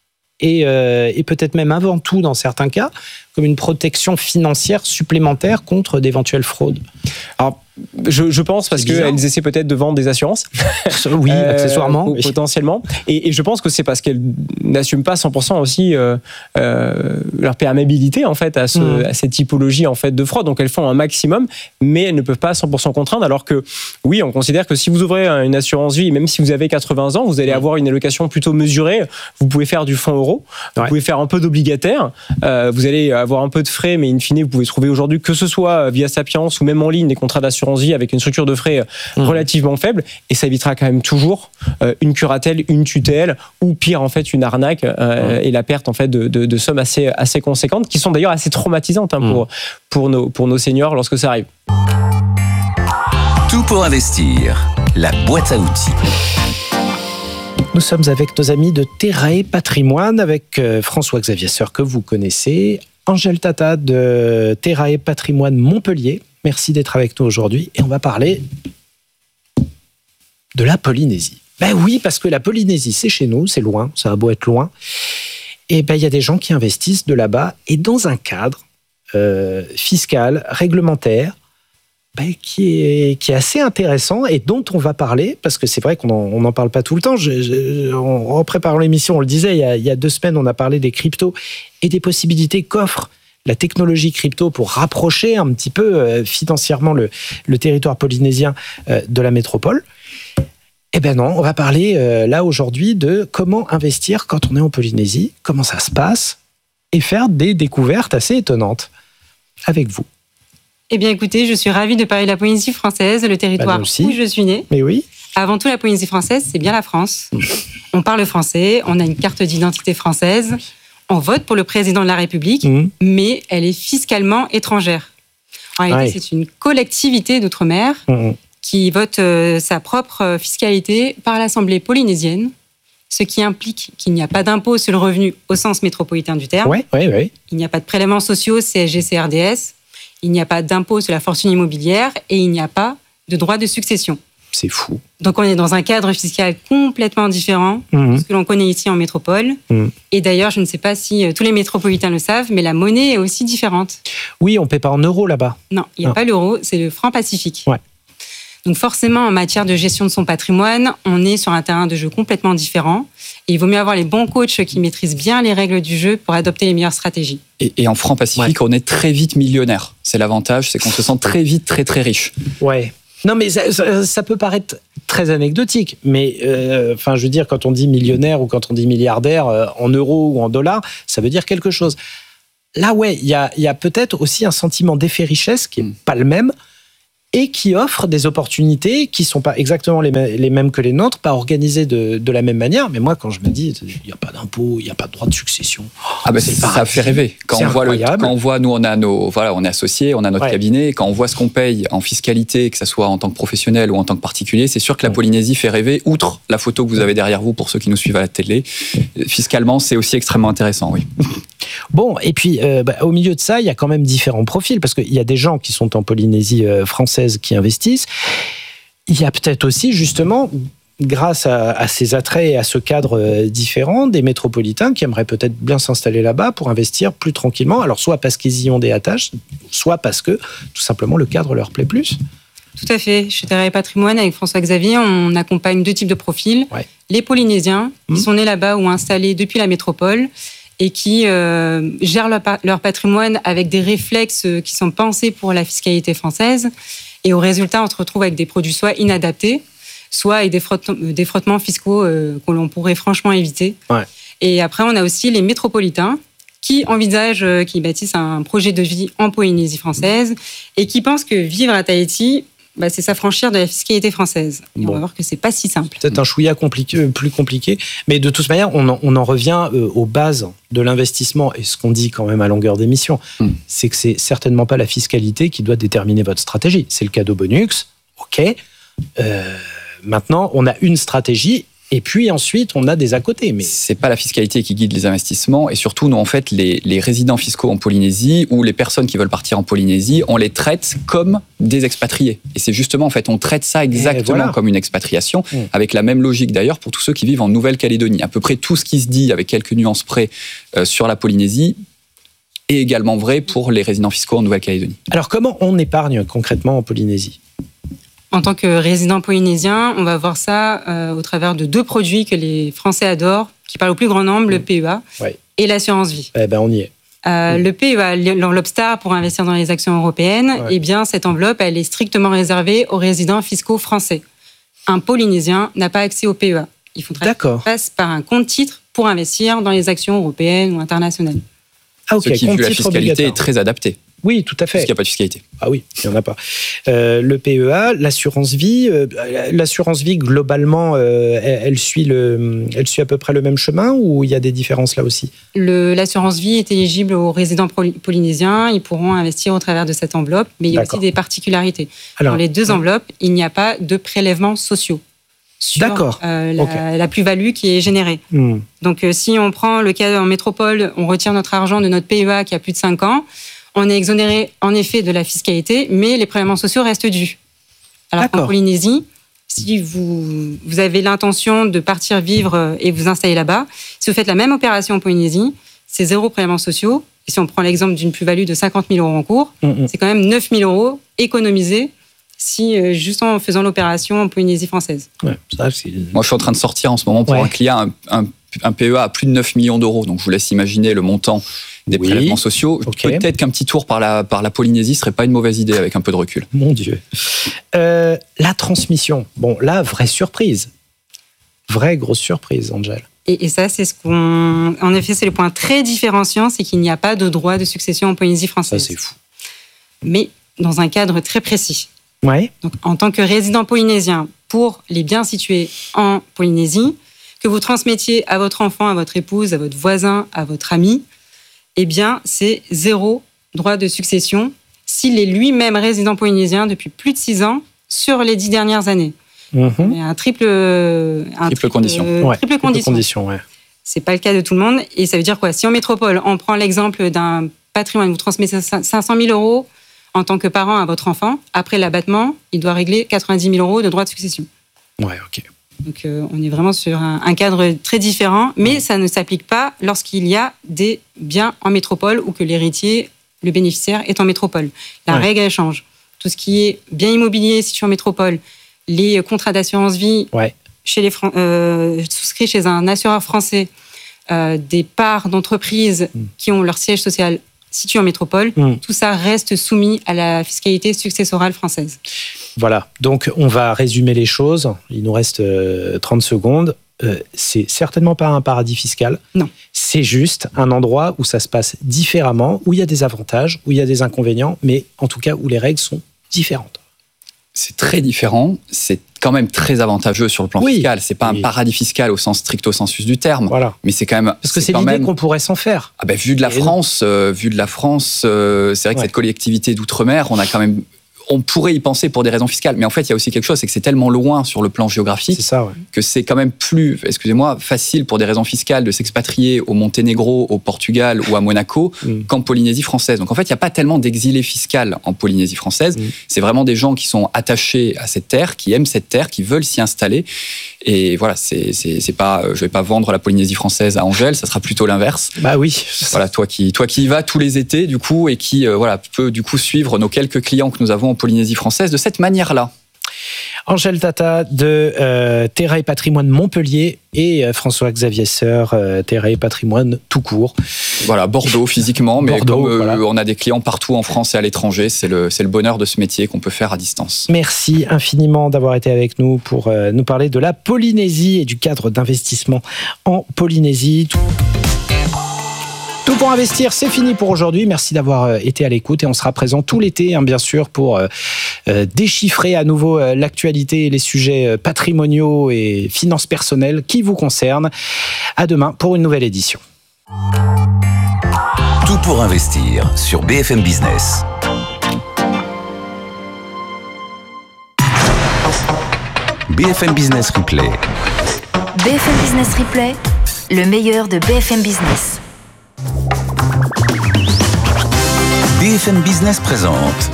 et, euh, et peut-être même avant tout dans certains cas comme une protection financière supplémentaire contre d'éventuelles fraudes? Alors, je, je pense parce qu'elles essaient peut-être de vendre des assurances. Oui, euh, accessoirement. Oui. Potentiellement. Et, et je pense que c'est parce qu'elles n'assument pas cent pour cent aussi euh, euh, leur perméabilité en fait, à, ce, mmh. à cette typologie en fait, de fraude. Donc elles font un maximum, mais elles ne peuvent pas à cent pour cent contraindre. Alors que, oui, on considère que si vous ouvrez une assurance vie, même si vous avez quatre-vingts ans, vous allez mmh. avoir une allocation plutôt mesurée. Vous pouvez faire du fonds euro, vous ouais. pouvez faire un peu d'obligataire, euh, vous allez avoir un peu de frais, mais in fine, vous pouvez trouver aujourd'hui, que ce soit via Sapiens ou même en ligne, des contrats d'assurance vie avec une structure de frais mmh. relativement faible, et ça évitera quand même toujours euh, une curatelle, une tutelle, ou pire en fait une arnaque euh, mmh. et la perte en fait de, de, de sommes assez, assez conséquentes, qui sont d'ailleurs assez traumatisantes hein, mmh. pour, pour, nos, pour nos seniors lorsque ça arrive. Tout pour investir, la boîte à outils. Nous sommes avec nos amis de Terrae Patrimoine, avec François-Xavier Sœur que vous connaissez, Angèle Tata de Terrae Patrimoine Montpellier. Merci d'être avec nous aujourd'hui et on va parler de la Polynésie. Ben oui, parce que la Polynésie, c'est chez nous, c'est loin, ça a beau être loin. Et ben il y a des gens qui investissent de là-bas et dans un cadre euh, fiscal, réglementaire, ben, qui est, qui est assez intéressant et dont on va parler, parce que c'est vrai qu'on n'en parle pas tout le temps. Je, je, en préparant l'émission, on le disait, il y, a, il y a deux semaines, on a parlé des cryptos et des possibilités qu'offre la technologie crypto pour rapprocher un petit peu euh, financièrement le, le territoire polynésien euh, de la métropole. Eh bien non, on va parler euh, là aujourd'hui de comment investir quand on est en Polynésie, comment ça se passe, et faire des découvertes assez étonnantes avec vous. Eh bien écoutez, je suis ravie de parler de la Polynésie française, le territoire bah, où je suis née. Mais oui. Avant tout, la Polynésie française, c'est bien la France. On parle français, on a une carte d'identité française, on vote pour le président de la République, mmh. mais elle est fiscalement étrangère. En réalité, ouais. c'est une collectivité d'outre-mer mmh. qui vote euh, sa propre fiscalité par l'Assemblée polynésienne, ce qui implique qu'il n'y a pas d'impôt sur le revenu au sens métropolitain du terme. Ouais, ouais, ouais. Il n'y a pas de prélèvements sociaux, C S G, C R D S. Il n'y a pas d'impôt sur la fortune immobilière et il n'y a pas de droit de succession. C'est fou. Donc on est dans un cadre fiscal complètement différent mmh. de ce que l'on connaît ici en métropole. Mmh. Et d'ailleurs, je ne sais pas si tous les métropolitains le savent, mais la monnaie est aussi différente. Oui, on ne paie pas en euros là-bas. Non, il n'y a non. pas l'euro, c'est le franc Pacifique. Ouais. Donc forcément, en matière de gestion de son patrimoine, on est sur un terrain de jeu complètement différent. Et il vaut mieux avoir les bons coachs qui maîtrisent bien les règles du jeu pour adopter les meilleures stratégies. Et, et en franc Pacifique, ouais. on est très vite millionnaire. C'est l'avantage, c'est qu'on se sent très vite très très riche. Ouais. Non, mais ça, ça, ça peut paraître très anecdotique, mais euh, enfin, je veux dire, quand on dit millionnaire ou quand on dit milliardaire euh, en euros ou en dollars, ça veut dire quelque chose. Là, ouais, il y a, y a peut-être aussi un sentiment d'effet richesse qui n'est pas le même et qui offre des opportunités qui ne sont pas exactement les, les mêmes que les nôtres, pas organisées de, de la même manière. Mais moi, quand je me dis, il n'y a pas d'impôt, il n'y a pas de droit de succession. Ah ben c'est, ça fait rêver. Quand on, voit le, quand on voit, nous, on, a nos, voilà, on est associés, on a notre ouais. cabinet, quand on voit ce qu'on paye en fiscalité, que ce soit en tant que professionnel ou en tant que particulier, c'est sûr que la ouais. Polynésie fait rêver, outre la photo que vous avez derrière vous pour ceux qui nous suivent à la télé. Fiscalement, c'est aussi extrêmement intéressant, oui. Bon, et puis euh, bah, au milieu de ça, il y a quand même différents profils, parce qu'il y a des gens qui sont en Polynésie euh, française qui investissent. Il y a peut-être aussi, justement, grâce à, à ces attraits et à ce cadre euh, différent, des métropolitains qui aimeraient peut-être bien s'installer là-bas pour investir plus tranquillement. Alors, soit parce qu'ils y ont des attaches, soit parce que, tout simplement, le cadre leur plaît plus. Tout à fait. Chez Terra et Patrimoine, avec François-Xavier, on accompagne deux types de profils. Ouais. Les Polynésiens, mmh. qui sont nés là-bas ou installés depuis la métropole, et qui euh, gèrent leur, leur patrimoine avec des réflexes qui sont pensés pour la fiscalité française. Et au résultat, on se retrouve avec des produits soit inadaptés, soit avec des, frotte, des frottements fiscaux euh, que l'on pourrait franchement éviter. Ouais. Et après, on a aussi les métropolitains qui envisagent, euh, qui bâtissent un projet de vie en Polynésie française et qui pensent que vivre à Tahiti, bah, c'est s'affranchir de la fiscalité française. Et bon. On va voir que c'est pas si simple. C'est un chouïa compliqué, plus compliqué. Mais de toute manière, on en, on en revient euh, aux bases de l'investissement. Et ce qu'on dit quand même à longueur d'émission, mmh. c'est que c'est certainement pas la fiscalité qui doit déterminer votre stratégie. C'est le cadeau bonus. OK. Euh, maintenant, on a une stratégie. Et puis ensuite, on a des à côté. Mais c'est pas la fiscalité qui guide les investissements. Et surtout, nous, en fait, les, les résidents fiscaux en Polynésie ou les personnes qui veulent partir en Polynésie, on les traite comme des expatriés. Et c'est justement, en fait, on traite ça exactement voilà. comme une expatriation, mmh. avec la même logique d'ailleurs pour tous ceux qui vivent en Nouvelle-Calédonie. À peu près tout ce qui se dit, avec quelques nuances près, euh, sur la Polynésie, est également vrai pour les résidents fiscaux en Nouvelle-Calédonie. Alors, comment on épargne concrètement en Polynésie ? En tant que résident polynésien, on va voir ça euh, au travers de deux produits que les Français adorent, qui parlent au plus grand nombre, mmh. le P E A ouais. et l'assurance vie. Eh ben, on y est. Euh, mmh. Le P E A, l'enveloppe star pour investir dans les actions européennes, ouais. eh bien, cette enveloppe, elle est strictement réservée aux résidents fiscaux français. Un Polynésien n'a pas accès au P E A. Il faudrait qu'il passe par un compte titre pour investir dans les actions européennes ou internationales. Ah, okay. Ce qui, vu la fiscalité, est très adapté. Oui, tout à fait. Parce qu'il n'y a pas de fiscalité. Ah oui, il n'y en a pas. Euh, le P E A, l'assurance vie, euh, l'assurance vie, globalement, euh, elle, elle, suit le, elle suit à peu près le même chemin ou il y a des différences là aussi ? le, L'assurance vie est éligible aux résidents polynésiens. Ils pourront investir au travers de cette enveloppe, mais il y a D'accord. aussi des particularités. Alors, dans les deux enveloppes, il n'y a pas de prélèvements sociaux sur euh, la, okay. la plus-value qui est générée. Hmm. Donc, euh, si on prend le cas en métropole, on retire notre argent de notre P E A qui a plus de cinq ans, on est exonéré, en effet, de la fiscalité, mais les prélèvements sociaux restent dus. Alors D'accord. qu'en Polynésie, si vous, vous avez l'intention de partir vivre et vous installer là-bas, si vous faites la même opération en Polynésie, c'est zéro prélèvements sociaux. Et si on prend l'exemple d'une plus-value de cinquante mille euros en cours, mmh. c'est quand même neuf mille euros économisés si, juste en faisant l'opération en Polynésie française. Ouais, ça, c'est... Moi, je suis en train de sortir en ce moment pour ouais. un client un, un, un P E A à plus de neuf millions d'euros. Donc, je vous laisse imaginer le montant des oui. prélèvements sociaux. Okay. Peut-être qu'un petit tour par la, par la Polynésie serait pas une mauvaise idée avec un peu de recul. Mon Dieu. Euh, la transmission. Bon, là, vraie surprise. Vraie grosse surprise, Angèle. Et, et ça, c'est ce qu'on... En effet, c'est le point très différenciant, c'est qu'il n'y a pas de droit de succession en Polynésie française. Ça, c'est fou. Mais dans un cadre très précis. Ouais. Donc, en tant que résident polynésien, pour les biens situés en Polynésie, que vous transmettiez à votre enfant, à votre épouse, à votre voisin, à votre ami, eh bien, c'est zéro droit de succession s'il est lui-même résident polynésien depuis plus de six ans sur les dix dernières années. Mmh. Il y a un triple, un triple, triple condition. Euh, ouais, triple condition. condition ouais. C'est pas le cas de tout le monde. Et ça veut dire quoi ? Si en métropole, on prend l'exemple d'un patrimoine, vous transmettez cinq cent mille euros en tant que parent à votre enfant, après l'abattement, il doit régler quatre-vingt-dix mille euros de droits de succession. Ouais, ok. Donc euh, on est vraiment sur un, un cadre très différent, mais ça ne s'applique pas lorsqu'il y a des biens en métropole ou que l'héritier, le bénéficiaire, est en métropole. La ouais. règle, elle change. Tout ce qui est bien immobilier situé en métropole, les contrats d'assurance vie ouais. chez les Fran- euh, souscrits chez un assureur français, euh, des parts d'entreprises mmh. qui ont leur siège social situé en métropole, mmh. tout ça reste soumis à la fiscalité successorale française. Voilà, donc on va résumer les choses. Il nous reste euh, trente secondes. Euh, c'est certainement pas un paradis fiscal. Non. C'est juste un endroit où ça se passe différemment, où il y a des avantages, où il y a des inconvénients, mais en tout cas où les règles sont différentes. C'est très différent, c'est quand même très avantageux sur le plan oui. fiscal. C'est pas oui. un paradis fiscal au sens stricto sensus du terme, voilà. mais c'est quand même. Parce que c'est, c'est l'idée même... qu'on pourrait s'en faire. Ah ben vu de la Et France, euh, vu de la France, euh, c'est vrai que ouais. cette collectivité d'outre-mer, on a quand même. On pourrait y penser pour des raisons fiscales, mais en fait, il y a aussi quelque chose, c'est que c'est tellement loin sur le plan géographique c'est ça, ouais. que c'est quand même plus, excusez-moi, facile pour des raisons fiscales de s'expatrier au Monténégro, au Portugal ou à Monaco mm. qu'en Polynésie française. Donc en fait, il n'y a pas tellement d'exilés fiscaux en Polynésie française. Mm. C'est vraiment des gens qui sont attachés à cette terre, qui aiment cette terre, qui veulent s'y installer. Et voilà, c'est, c'est, c'est pas, je ne vais pas vendre la Polynésie française à Angèle, ça sera plutôt l'inverse. Bah oui. Voilà, toi qui, toi qui y vas tous les étés, du coup, et qui euh, voilà, peut du coup suivre nos quelques clients que nous avons en Polynésie française de cette manière-là. Angèle Tata de euh, Terra et Patrimoine Montpellier et euh, François-Xavier Sœur, euh, Terra et Patrimoine tout court. Voilà, Bordeaux physiquement, mais Bordeaux, comme euh, voilà. on a des clients partout en France et à l'étranger, c'est le, c'est le bonheur de ce métier qu'on peut faire à distance. Merci infiniment d'avoir été avec nous pour euh, nous parler de la Polynésie et du cadre d'investissement en Polynésie. Tout... Tout pour investir, c'est fini pour aujourd'hui. Merci d'avoir été à l'écoute et on sera présent tout l'été, hein, bien sûr, pour euh, euh, déchiffrer à nouveau euh, l'actualité et les sujets patrimoniaux et finances personnelles qui vous concernent. À demain pour une nouvelle édition. Tout pour investir sur B F M Business. B F M Business Replay. B F M Business Replay, le meilleur de B F M Business. B F M Business présente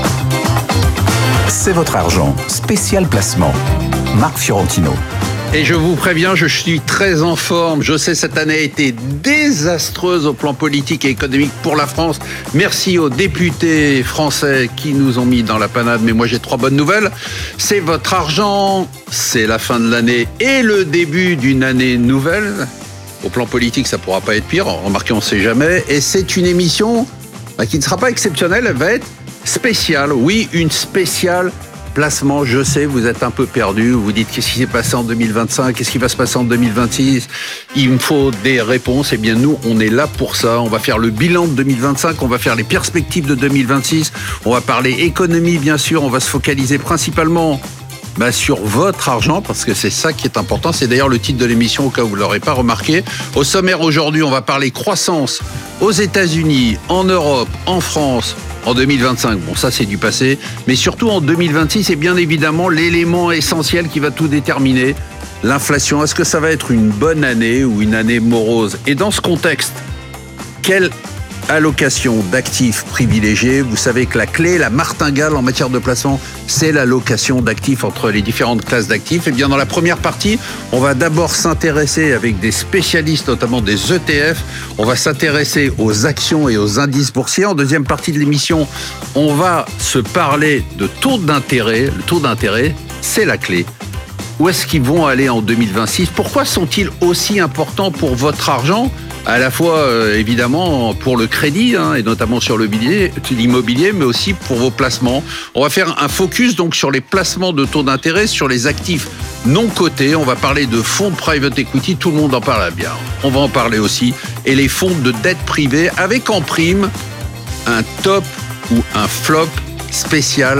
C'est votre argent, spécial placement. Marc Fiorentino. Et je vous préviens, je suis très en forme. Je sais, cette année a été désastreuse au plan politique et économique pour la France. Merci aux députés français qui nous ont mis dans la panade. Mais moi, j'ai trois bonnes nouvelles. C'est votre argent, c'est la fin de l'année et le début d'une année nouvelle. Au plan politique, ça ne pourra pas être pire. Remarquez, on ne sait jamais. Et c'est une émission bah, qui ne sera pas exceptionnelle. Elle va être spéciale. Oui, une spéciale placement. Je sais, vous êtes un peu perdu. Vous vous dites, qu'est-ce qui s'est passé en deux mille vingt-cinq? Qu'est-ce qui va se passer en deux mille vingt-six? Il me faut des réponses. Eh bien, nous, on est là pour ça. On va faire le bilan de deux mille vingt-cinq. On va faire les perspectives de deux mille vingt-six. On va parler économie, bien sûr. On va se focaliser principalement Bah sur votre argent, parce que c'est ça qui est important. C'est d'ailleurs le titre de l'émission, au cas où vous ne l'aurez pas remarqué. Au sommaire aujourd'hui, on va parler croissance aux États-Unis, en Europe, en France, en deux mille vingt-cinq. Bon, ça, c'est du passé. Mais surtout en deux mille vingt-six, et bien évidemment l'élément essentiel qui va tout déterminer, l'inflation. Est-ce que ça va être une bonne année ou une année morose? Et dans ce contexte, quelle allocation d'actifs privilégiés? Vous savez que la clé, la martingale en matière de placement, c'est l'allocation d'actifs entre les différentes classes d'actifs. Et bien dans la première partie, on va d'abord s'intéresser avec des spécialistes, notamment des E T F. On va s'intéresser aux actions et aux indices boursiers. En deuxième partie de l'émission, on va se parler de taux d'intérêt. Le taux d'intérêt, c'est la clé. Où est-ce qu'ils vont aller en deux mille vingt-six? Pourquoi sont-ils aussi importants pour votre argent? À la fois, euh, évidemment, pour le crédit, hein, et notamment sur le billet, l'immobilier, mais aussi pour vos placements. On va faire un focus donc sur les placements de taux d'intérêt, sur les actifs non cotés. On va parler de fonds de private equity, tout le monde en parle bien. On va en parler aussi. Et les fonds de dette privée, avec en prime un top ou un flop spécial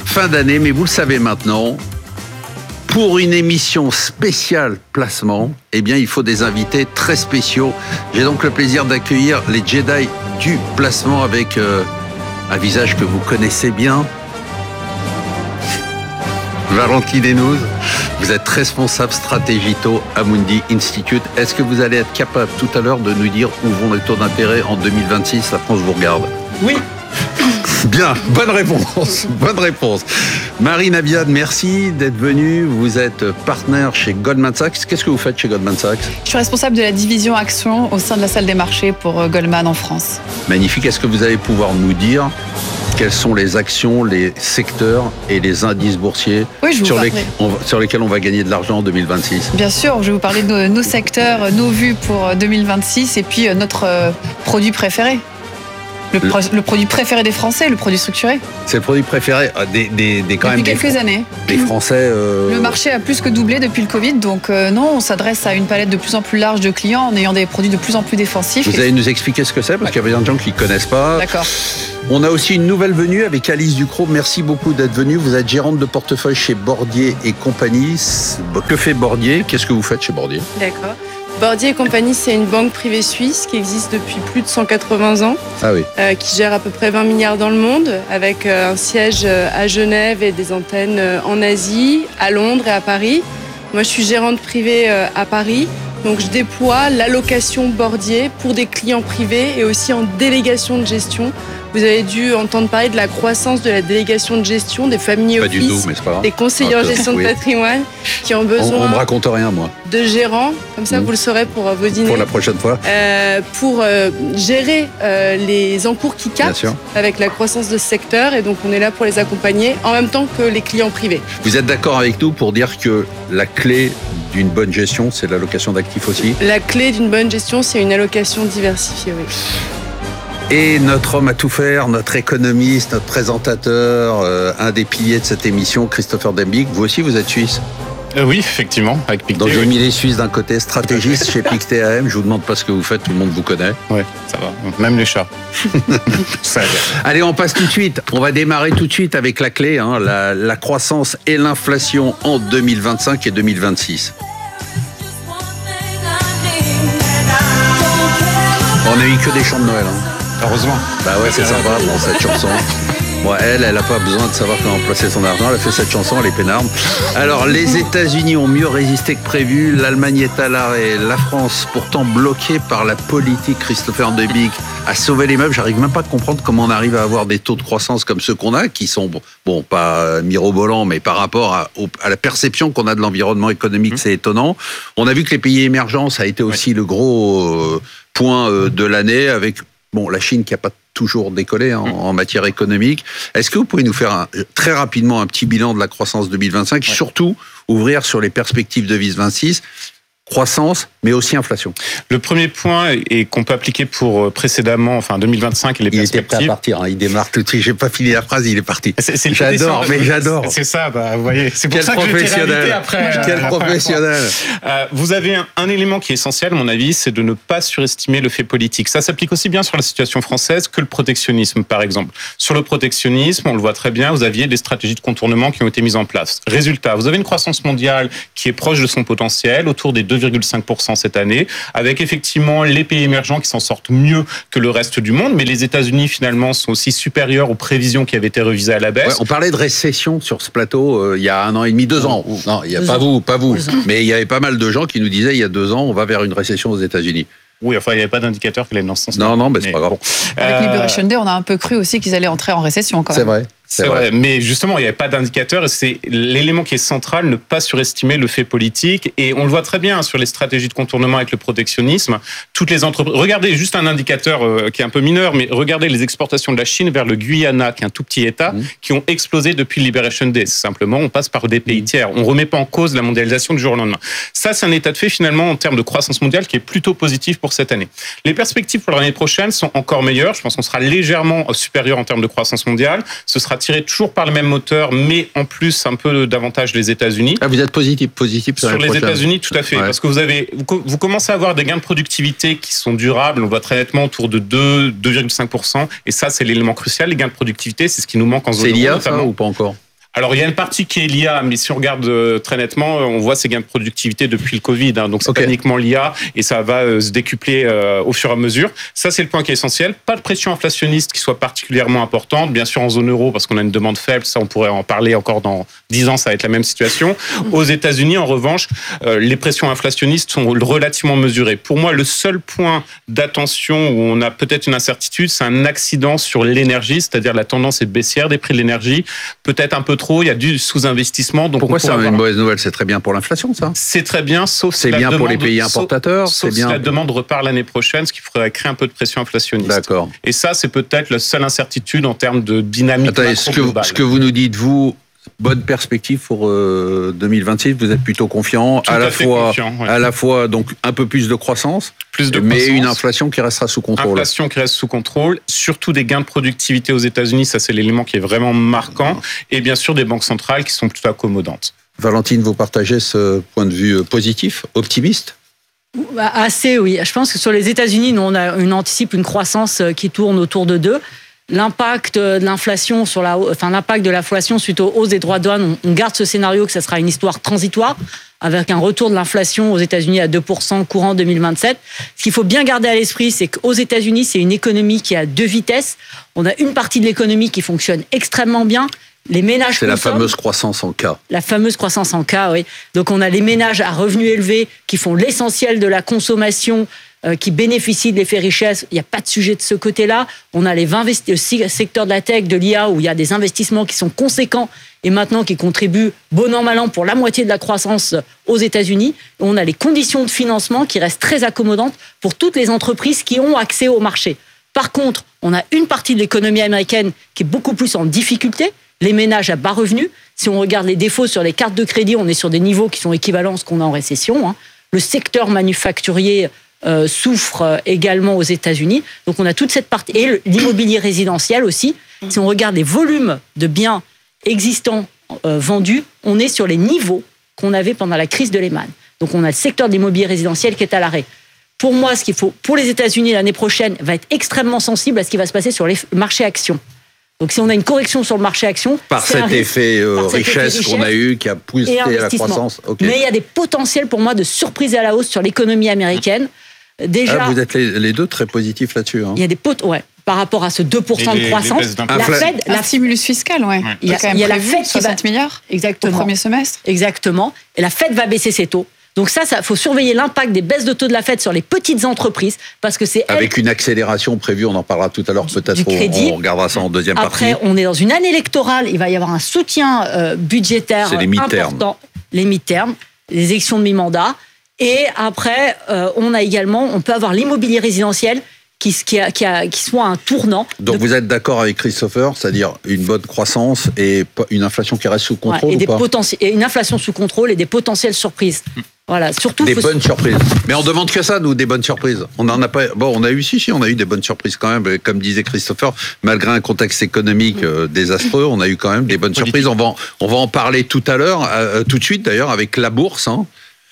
fin d'année, mais vous le savez maintenant, pour une émission spéciale placement, eh bien, il faut des invités très spéciaux. J'ai donc le plaisir d'accueillir les Jedi du placement avec euh, un visage que vous connaissez bien. Valentine Denouze, vous êtes responsable stratégito à Amundi Institute. Est-ce que vous allez être capable tout à l'heure de nous dire où vont les taux d'intérêt en deux mille vingt-six? La France vous regarde. Oui. Bien, bonne réponse, bonne réponse. Marine Abiad, merci d'être venue. Vous êtes partenaire chez Goldman Sachs. Qu'est-ce que vous faites chez Goldman Sachs? Je suis responsable de la division action au sein de la salle des marchés pour Goldman en France. Magnifique. Est-ce que vous allez pouvoir nous dire quelles sont les actions, les secteurs et les indices boursiers oui, je vous sur, les, on, sur lesquels on va gagner de l'argent en deux mille vingt-six? Bien sûr, je vais vous parler de nos, nos secteurs, nos vues pour deux mille vingt-six et puis notre euh, produit préféré. Le, pro, le produit préféré des Français, le produit structuré. C'est le produit préféré des, des, des quand depuis même quelques des, années. Les Français. Euh... Le marché a plus que doublé depuis le Covid, donc euh, non, on s'adresse à une palette de plus en plus large de clients en ayant des produits de plus en plus défensifs. Vous allez nous expliquer ce que c'est, parce ouais. qu'il y a bien des gens qui ne connaissent pas. D'accord. On a aussi une nouvelle venue avec Alice Ducrot. Merci beaucoup d'être venue. Vous êtes gérante de portefeuille chez Bordier et compagnie. Que fait Bordier? Qu'est-ce que vous faites chez Bordier? D'accord. Bordier et compagnie, c'est une banque privée suisse qui existe depuis plus de cent quatre-vingts ans, ah oui. euh, qui gère à peu près vingt milliards dans le monde, avec euh, un siège à Genève et des antennes en Asie, à Londres et à Paris. Moi, je suis gérante privée euh, à Paris, donc je déploie l'allocation Bordier pour des clients privés et aussi en délégation de gestion. Vous avez dû entendre parler de la croissance de la délégation de gestion des familles office, du tout, mais c'est pas grave. Des conseillers en gestion oui. de patrimoine qui ont besoin. On, on me raconte rien, moi. De gérants, comme ça mmh. vous le saurez pour vos dîners. Pour la prochaine fois. Euh, pour euh, gérer euh, les encours qui captent avec la croissance de ce secteur, et donc on est là pour les accompagner en même temps que les clients privés. Vous êtes d'accord avec nous pour dire que la clé d'une bonne gestion, c'est l'allocation d'actifs aussi? La clé d'une bonne gestion, c'est une allocation diversifiée, oui. Et notre homme à tout faire, notre économiste, notre présentateur, euh, un des piliers de cette émission, Christopher Dembicq. Vous aussi, vous êtes suisse? euh, Oui, effectivement, avec Pictet. Donc j'ai oui. mis les Suisses d'un côté, stratégiste chez Pictet A M. Je vous demande pas ce que vous faites, tout le monde vous connaît. Oui, ça va. Même les chats. Ça Allez, on passe tout de suite. On va démarrer tout de suite avec la clé, hein, la, la croissance et l'inflation en deux mille vingt-cinq et deux mille vingt-six. On a eu que des chants de Noël. Hein. Heureusement. Bah ouais, c'est sympa, bon, cette chanson. Bon, elle, elle n'a pas besoin de savoir comment placer son argent. Elle a fait cette chanson, elle est peinarde. Alors, les États-Unis ont mieux résisté que prévu. L'Allemagne est à l'arrêt. La France, pourtant bloquée par la politique Christopher Dembicq, a sauvé les meubles. J'arrive même pas à comprendre comment on arrive à avoir des taux de croissance comme ceux qu'on a, qui sont, bon, pas mirobolants, mais par rapport à, à la perception qu'on a de l'environnement économique, mmh. c'est étonnant. On a vu que les pays émergents, ça a été aussi ouais. le gros euh, point euh, de l'année, avec bon, la Chine qui n'a pas toujours décollé en, en matière économique. Est-ce que vous pouvez nous faire un, très rapidement un petit bilan de la croissance deux mille vingt-cinq, ouais. surtout ouvrir sur les perspectives de deux mille vingt-six? Croissance, mais aussi inflation. Le premier point est qu'on peut appliquer pour précédemment, enfin deux mille vingt-cinq et les il perspectives. Il était prêt à partir, hein, il démarre tout de suite. J'ai pas fini la phrase, il est parti. C'est, c'est j'adore, mais j'adore. C'est ça, bah, vous voyez. C'est pour Quel ça que j'ai été réinvité après. Quel euh, professionnel. Euh, vous avez un, un élément qui est essentiel, à mon avis, c'est de ne pas surestimer le fait politique. Ça s'applique aussi bien sur la situation française que le protectionnisme, par exemple. Sur le protectionnisme, on le voit très bien, vous aviez des stratégies de contournement qui ont été mises en place. Résultat, vous avez une croissance mondiale qui est proche de son potentiel, autour des deux virgule cinq pour cent cette année, avec effectivement les pays émergents qui s'en sortent mieux que le reste du monde, mais les États-Unis finalement sont aussi supérieurs aux prévisions qui avaient été revisées à la baisse. Ouais, on parlait de récession sur ce plateau euh, il y a un an et demi, deux ans. Non, il y a pas vous, pas vous, mais il y avait pas mal de gens qui nous disaient il y a deux ans on va vers une récession aux États-Unis. Oui, enfin, il n'y avait pas d'indicateur qui allait dans ce sens-là. Non, non, mais c'est mais pas grave. Bon. Avec euh... Liberation Day, on a un peu cru aussi qu'ils allaient entrer en récession quand même. C'est vrai. C'est, c'est vrai. vrai, mais justement, il n'y avait pas d'indicateur et c'est l'élément qui est central, ne pas surestimer le fait politique. Et on le voit très bien sur les stratégies de contournement avec le protectionnisme. Toutes les entreprises. Regardez juste un indicateur euh, qui est un peu mineur, mais regardez les exportations de la Chine vers le Guyana, qui est un tout petit État, mmh. qui ont explosé depuis Liberation Day. C'est simplement, on passe par des pays tiers. On ne remet pas en cause la mondialisation du jour au lendemain. Ça, c'est un état de fait finalement en termes de croissance mondiale qui est plutôt positif pour cette année. Les perspectives pour l'année prochaine sont encore meilleures. Je pense qu'on sera légèrement supérieur en termes de croissance mondiale. Ce sera tiré toujours par le même moteur, mais en plus un peu davantage les États-Unis. Ah, vous êtes positif, positif sur, sur les prochaine. États-Unis, tout à fait, ouais. Parce que vous avez, vous, vous commencez à avoir des gains de productivité qui sont durables. On voit très nettement autour de deux, deux virgule cinq pour cent, et ça c'est l'élément crucial. Les gains de productivité, c'est ce qui nous manque en zone euro. C'est l'I A notamment. ça, ou pas encore? Alors, il y a une partie qui est l'I A, mais si on regarde euh, très nettement, on voit ces gains de productivité depuis le Covid. Hein, donc, c'est okay. pas uniquement l'I A et ça va euh, se décupler euh, au fur et à mesure. Ça, c'est le point qui est essentiel. Pas de pression inflationniste qui soit particulièrement importante. Bien sûr, en zone euro, parce qu'on a une demande faible. Ça, on pourrait en parler encore dans dix ans. Ça va être la même situation. Aux États-Unis, en revanche, euh, les pressions inflationnistes sont relativement mesurées. Pour moi, le seul point d'attention où on a peut-être une incertitude, c'est un accident sur l'énergie, c'est-à-dire la tendance est baissière des prix de l'énergie. Peut-être un peu trop. Il y a du sous-investissement. Donc pourquoi c'est avoir... une mauvaise nouvelle? C'est très bien pour l'inflation, ça. C'est très bien, sauf c'est bien demande, pour les pays importateurs. Sauf, sauf c'est bien. si la demande repart l'année prochaine, ce qui pourrait créer un peu de pression inflationniste. D'accord. Et ça, c'est peut-être la seule incertitude en termes de dynamique. Attendez, ce que, ce que vous nous dites, vous, bonne perspective pour euh, deux mille vingt-six. Vous êtes plutôt confiant, Tout à, à la fois, confiant, ouais. à la fois donc un peu plus de croissance, plus de mais croissance, une inflation qui restera sous contrôle. Inflation qui reste sous contrôle, surtout des gains de productivité aux États-Unis, ça c'est l'élément qui est vraiment marquant, et bien sûr des banques centrales qui sont plutôt accommodantes. Valentine, vous partagez ce point de vue positif, optimiste? Assez, oui. Je pense que sur les États-Unis, nous on a une anticipe une croissance qui tourne autour de deux. L'impact de l'inflation sur la, enfin l'impact de l'inflation suite aux hausses des droits de douane, on garde ce scénario que ça sera une histoire transitoire avec un retour de l'inflation aux États-Unis à deux pour cent courant deux mille vingt-sept. Ce qu'il faut bien garder à l'esprit, c'est qu'aux États-Unis, c'est une économie qui a deux vitesses. On a une partie de l'économie qui fonctionne extrêmement bien. Les ménages c'est la fameuse croissance en K. La fameuse croissance en K, oui. Donc on a les ménages à revenus élevés qui font l'essentiel de la consommation, euh, qui bénéficient de l'effet richesse. Il n'y a pas de sujet de ce côté-là. On a les vingt secteurs de la tech, de l'I A, où il y a des investissements qui sont conséquents et maintenant qui contribuent bon an mal an pour la moitié de la croissance aux États-Unis. On a les conditions de financement qui restent très accommodantes pour toutes les entreprises qui ont accès au marché. Par contre, on a une partie de l'économie américaine qui est beaucoup plus en difficulté, les ménages à bas revenus. Si on regarde les défauts sur les cartes de crédit, on est sur des niveaux qui sont équivalents à ce qu'on a en récession. Hein. Le secteur manufacturier euh, souffre également aux États-Unis. Donc on a toute cette partie. Et l'immobilier résidentiel aussi. Si on regarde les volumes de biens existants euh, vendus, on est sur les niveaux qu'on avait pendant la crise de Lehman. Donc on a le secteur de l'immobilier résidentiel qui est à l'arrêt. Pour moi, ce qu'il faut pour les États-Unis l'année prochaine va être extrêmement sensible à ce qui va se passer sur les marchés actions. Donc si on a une correction sur le marché action, par cet risque, effet euh, par richesse, richesse qu'on a eu, qui a poussé la croissance. Okay. Mais il y a des potentiels pour moi de surprise à la hausse sur l'économie américaine. Déjà, ah, vous êtes les, les deux très positifs là-dessus. Hein. Il y a des pot- ouais, par rapport à ce deux pour cent les, de croissance. La Fed, la stimulus fiscal, ouais. ouais. Il y a, il y a la Fed qui va soixante milliards exactement au premier semestre. Exactement. Et la Fed va baisser ses taux. Donc ça, il faut surveiller l'impact des baisses de taux de la Fed sur les petites entreprises, parce que c'est avec elle, une accélération prévue, on en parlera tout à l'heure peut-être, on, on regardera ça en deuxième Après, partie. On est dans une année électorale, il va y avoir un soutien euh, budgétaire c'est les important, les mi-termes, les élections de mi-mandat, et après, euh, on a également, on peut avoir l'immobilier résidentiel qui, qui, a, qui, a, qui soit un tournant. Donc de... vous êtes d'accord avec Christopher, c'est-à-dire une bonne croissance et une inflation qui reste sous contrôle, ouais, et, ou des pas poten... et une inflation sous contrôle et des potentielles surprises. Voilà, surtout des faut... bonnes surprises. Mais on demande que ça, nous, des bonnes surprises. On en a pas. Bon, on a eu si, si, on a eu des bonnes surprises quand même. Comme disait Christopher, malgré un contexte économique euh, désastreux, on a eu quand même des bonnes surprises. On va, en, on va en parler tout à l'heure, euh, tout de suite d'ailleurs, avec la bourse. Hein.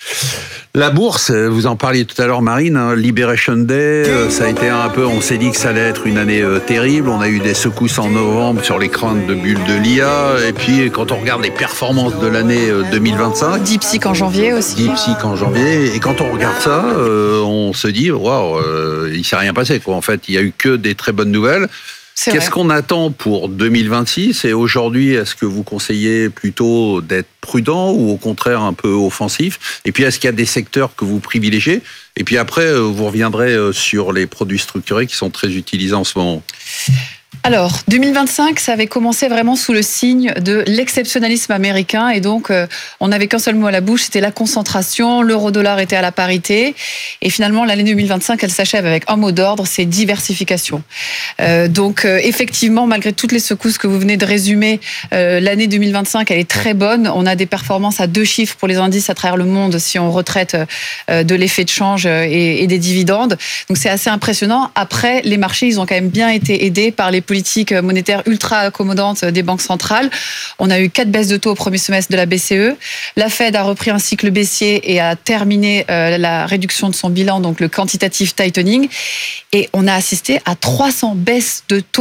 La bourse, vous en parliez tout à l'heure, Marine, hein, Liberation Day, euh, ça a été un peu, on s'est dit que ça allait être une année euh, terrible, on a eu des secousses en novembre sur les craintes de bulles de l'I A, et puis quand on regarde les performances de l'année euh, deux mille vingt-cinq... DeepSeek en janvier aussi. DeepSeek en janvier, et quand on regarde ça, euh, on se dit, waouh, euh, il ne s'est rien passé, quoi. En fait, il n'y a eu que des très bonnes nouvelles. C'est Qu'est-ce vrai. qu'on attend pour deux mille vingt-six? Et aujourd'hui, est-ce que vous conseillez plutôt d'être prudent ou au contraire un peu offensif? Et puis, est-ce qu'il y a des secteurs que vous privilégiez? Et puis après, vous reviendrez sur les produits structurés qui sont très utilisés en ce moment. Alors, deux mille vingt-cinq, ça avait commencé vraiment sous le signe de l'exceptionnalisme américain. Et donc, euh, on n'avait qu'un seul mot à la bouche, c'était la concentration. L'euro-dollar était à la parité. Et finalement, l'année deux mille vingt-cinq, elle s'achève avec un mot d'ordre, c'est diversification. Euh, donc, euh, effectivement, malgré toutes les secousses que vous venez de résumer, euh, l'année deux mille vingt-cinq, elle est très bonne. On a des performances à deux chiffres pour les indices à travers le monde si on retraite euh, de l'effet de change et, et des dividendes. Donc, c'est assez impressionnant. Après, les marchés, ils ont quand même bien été aidés par les politiques monétaire ultra accommodante des banques centrales. On a eu quatre baisses de taux au premier semestre de la B C E. La Fed a repris un cycle baissier et a terminé euh, la réduction de son bilan, donc le quantitative tightening. Et on a assisté à trois cents baisses de taux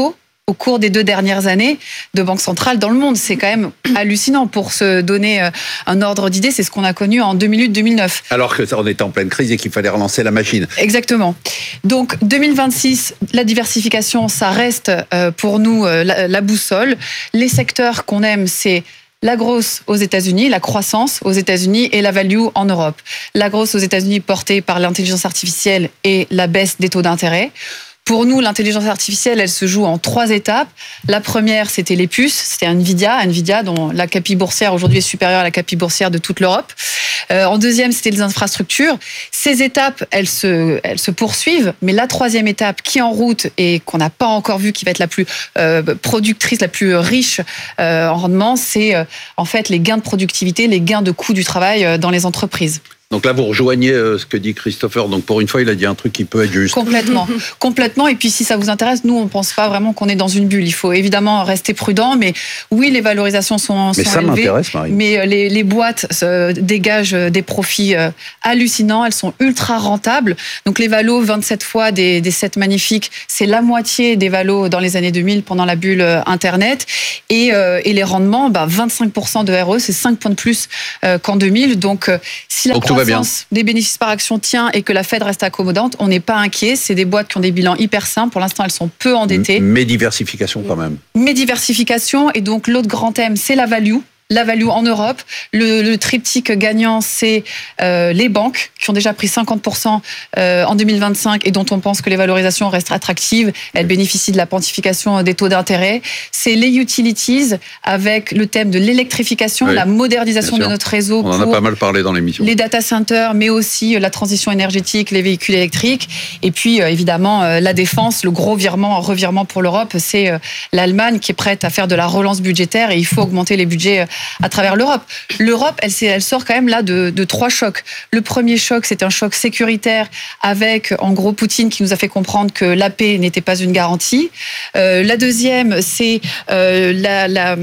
au cours des deux dernières années de banques centrales dans le monde. C'est quand même hallucinant. Pour se donner un ordre d'idée, c'est ce qu'on a connu en deux mille huit deux mille neuf. Alors qu'on était en pleine crise et qu'il fallait relancer la machine. Exactement. Donc deux mille vingt-six, la diversification, ça reste pour nous la, la boussole. Les secteurs qu'on aime, c'est la grosse aux États-Unis, la croissance aux États-Unis et la value en Europe. La grosse aux États-Unis portée par l'intelligence artificielle et la baisse des taux d'intérêt. Pour nous, l'intelligence artificielle, elle se joue en trois étapes. La première, c'était les puces, c'était Nvidia, Nvidia dont la capille boursière aujourd'hui est supérieure à la capille boursière de toute l'Europe. Euh, en deuxième, c'était les infrastructures. Ces étapes, elles se, elles se poursuivent, mais la troisième étape qui est en route et qu'on n'a pas encore vue, qui va être la plus euh, productrice, la plus riche euh, en rendement, c'est euh, en fait les gains de productivité, les gains de coût du travail euh, dans les entreprises. Donc là, vous rejoignez ce que dit Christopher. Donc pour une fois, il a dit un truc qui peut être juste. Complètement. Complètement. Et puis si ça vous intéresse, nous, on ne pense pas vraiment qu'on est dans une bulle. Il faut évidemment rester prudent. Mais oui, les valorisations sont, sont mais ça élevées. m'intéresse, Marie. Mais les, les boîtes euh, dégagent des profits euh, hallucinants. Elles sont ultra rentables. Donc les valos, vingt-sept fois des, des sept magnifiques, c'est la moitié des valos dans les années deux mille pendant la bulle euh, Internet. Et, euh, et les rendements, bah, vingt-cinq pour cent de R E, c'est cinq points de plus euh, qu'en deux mille. Donc euh, si la Donc, croissance des bénéfices par action tient et que la Fed reste accommodante, on n'est pas inquiet. C'est des boîtes qui ont des bilans hyper simples. Pour l'instant, elles sont peu endettées. Mais diversification quand même. Mais diversification. Et donc, l'autre grand thème, c'est la value. La value en Europe. Le, le triptyque gagnant, c'est euh, les banques qui ont déjà pris cinquante pour cent euh, en deux mille vingt-cinq et dont on pense que les valorisations restent attractives. Elles bénéficient de la pontification des taux d'intérêt. C'est les utilities avec le thème de l'électrification, oui, la modernisation de notre réseau. On en a pas mal parlé dans l'émission. Les data centers, mais aussi la transition énergétique, les véhicules électriques. Et puis, euh, évidemment, euh, la défense, le gros virement, revirement pour l'Europe, c'est euh, l'Allemagne qui est prête à faire de la relance budgétaire et il faut augmenter les budgets euh, à travers l'Europe. L'Europe, elle, elle sort quand même là de, de trois chocs. Le premier choc, c'est un choc sécuritaire avec, en gros, Poutine qui nous a fait comprendre que la paix n'était pas une garantie. Euh, la deuxième, c'est euh, la... la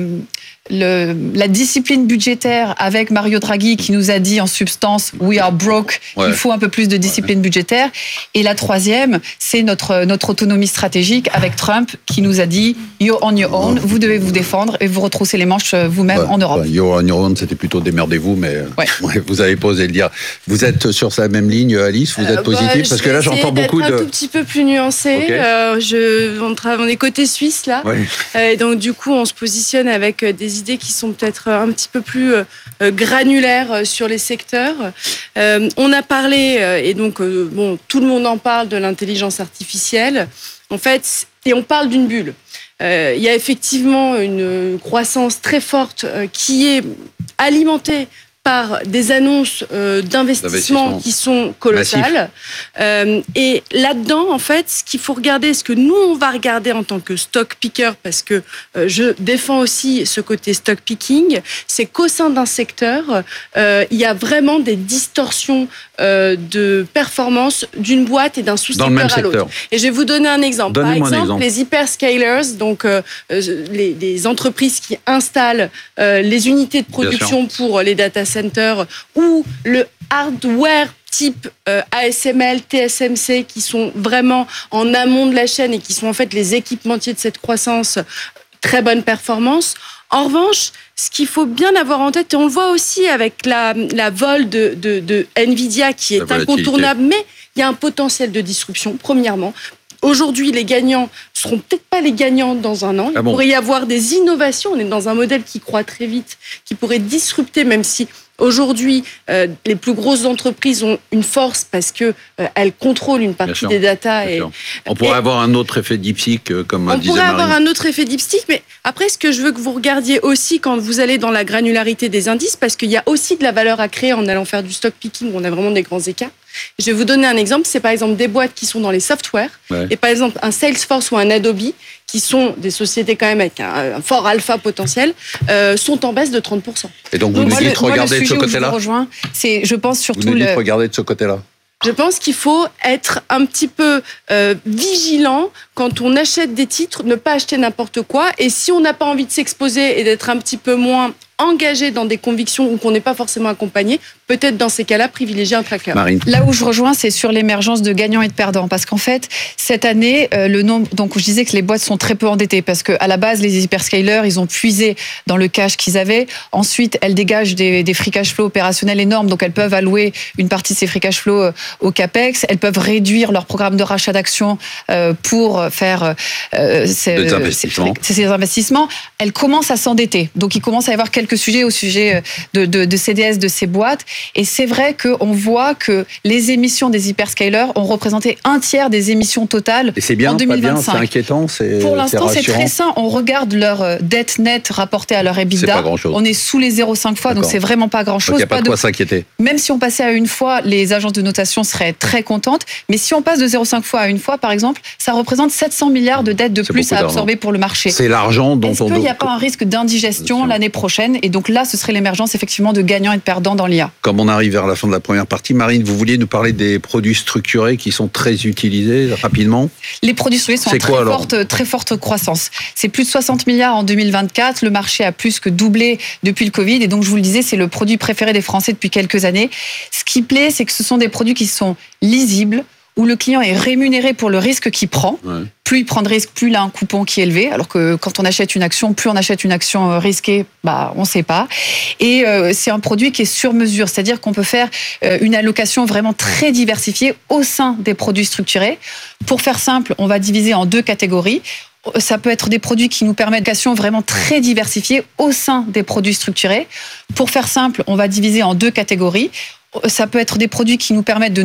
Le, la discipline budgétaire avec Mario Draghi qui nous a dit en substance « we are broke ouais. », il faut un peu plus de discipline ouais. budgétaire. Et la troisième, c'est notre, notre autonomie stratégique avec Trump qui nous a dit « you're on your own », vous devez vous défendre et vous retrousser les manches vous-même ouais. en Europe. Ouais. « You're on your own », c'était plutôt « démerdez-vous », mais ouais. vous avez pas osé le dire. Vous êtes sur sa même ligne, Alice, vous êtes euh, positive bah, parce que là j'entends beaucoup de... un tout petit peu plus nuancé. Okay. Euh, je, on, on est côté suisse là. Ouais. Euh, et donc du coup on se positionne avec des idées qui sont peut-être un petit peu plus euh, granulaires sur les secteurs. Euh, on a parlé, euh, et donc euh, bon, tout le monde en parle, de l'intelligence artificielle. En fait, et on parle d'une bulle. Euh, il y a effectivement une croissance très forte euh, qui est alimentée par des annonces euh, d'investissement qui sont colossales. Euh, et là-dedans, en fait, ce qu'il faut regarder, ce que nous, on va regarder en tant que stock picker, parce que euh, je défends aussi ce côté stock picking, c'est qu'au sein d'un secteur, euh, il y a vraiment des distorsions euh, de performance d'une boîte et d'un sous-secteur à l'autre. Et je vais vous donner un exemple. Par exemple, exemple, les hyperscalers, donc euh, les, les entreprises qui installent euh, les unités de production pour les data centers ou le hardware type euh, A S M L, T S M C, qui sont vraiment en amont de la chaîne et qui sont en fait les équipementiers de cette croissance, très bonne performance. En revanche, ce qu'il faut bien avoir en tête, et on le voit aussi avec la, la vol de, de, de Nvidia qui est incontournable, mais il y a un potentiel de disruption, premièrement. Aujourd'hui, les gagnants ne seront peut-être pas les gagnants dans un an. Ah bon. Il pourrait y avoir des innovations. On est dans un modèle qui croît très vite, qui pourrait disrupter, même si aujourd'hui, euh, les plus grosses entreprises ont une force parce qu'elles euh, contrôlent une partie des datas. Et, on pourrait et, avoir un autre effet dipstick, euh, comme on disait pourrait Marie. avoir un autre effet dipstick, mais après, ce que je veux que vous regardiez aussi quand vous allez dans la granularité des indices, parce qu'il y a aussi de la valeur à créer en allant faire du stock picking, où on a vraiment des grands écarts. Je vais vous donner un exemple, c'est par exemple des boîtes qui sont dans les softwares, ouais. et par exemple un Salesforce ou un Adobe, qui sont des sociétés quand même avec un, un fort alpha potentiel, euh, sont en baisse de trente pour cent. Et donc vous donc, nous dites regarder de ce côté-là. Je rejoins, c'est, je pense surtout vous nous dites le... regarder de ce côté-là. Je pense qu'il faut être un petit peu euh, vigilant quand on achète des titres, ne pas acheter n'importe quoi. Et si on n'a pas envie de s'exposer et d'être un petit peu moins engagé dans des convictions ou qu'on n'est pas forcément accompagné, peut-être dans ces cas-là, privilégier un tracker. Marine. Là où je rejoins, c'est sur l'émergence de gagnants et de perdants. Parce qu'en fait, cette année, euh, le nombre. Donc, je disais que les boîtes sont très peu endettées. Parce qu'à la base, les hyperscalers, ils ont puisé dans le cash qu'ils avaient. Ensuite, elles dégagent des, des free cash flow opérationnels énormes. Donc, elles peuvent allouer une partie de ces free cash flow euh, au CAPEX. Elles peuvent réduire leur programme de rachat d'actions euh, pour faire euh, ces, des investissements. Ces, ces investissements. Elles commencent à s'endetter. Donc, il commence à y avoir quelques sujets au sujet de, de, de C D S de ces boîtes. Et c'est vrai qu'on voit que les émissions des hyperscalers ont représenté un tiers des émissions totales et c'est bien, en deux mille vingt-cinq. Pas bien, c'est inquiétant. C'est, Pour l'instant, c'est, c'est très sain. On regarde leur dette nette rapportée à leur EBITDA. C'est pas grand-chose. On est sous les zéro virgule cinq fois, D'accord. donc c'est vraiment pas grand-chose. Il n'y a pas, pas de quoi de... s'inquiéter. Même si on passait à une fois, les agences de notation seraient très contentes. Mais si on passe de zéro virgule cinq fois à une fois, par exemple, ça représente sept cents milliards de dettes de c'est plus à absorber pour le marché. C'est l'argent dont Est-ce on... qu'il n'y a pas un risque d'indigestion l'année prochaine? Et donc là, ce serait l'émergence effectivement de gagnants et de perdants dans l'I A. Comme on arrive vers la fin de la première partie, Marine, vous vouliez nous parler des produits structurés qui sont très utilisés rapidement? Les produits structurés sont en très, quoi, forte, très forte croissance. C'est plus de soixante milliards en deux mille vingt-quatre. Le marché a plus que doublé depuis le Covid. Et donc, je vous le disais, c'est le produit préféré des Français depuis quelques années. Ce qui plaît, c'est que ce sont des produits qui sont lisibles, où le client est rémunéré pour le risque qu'il prend. Ouais. Plus il prend de risque, plus il a un coupon qui est élevé. Alors que quand on achète une action, plus on achète une action risquée, bah, on ne sait pas. Et euh, c'est un produit qui est sur mesure, c'est-à-dire qu'on peut faire euh, une allocation vraiment très diversifiée au sein des produits structurés. Pour faire simple, on va diviser en deux catégories. Ça peut être des produits qui nous permettent d'allocation vraiment très diversifiée au sein des produits structurés. Pour faire simple, on va diviser en deux catégories. Ça peut être des produits qui nous permettent de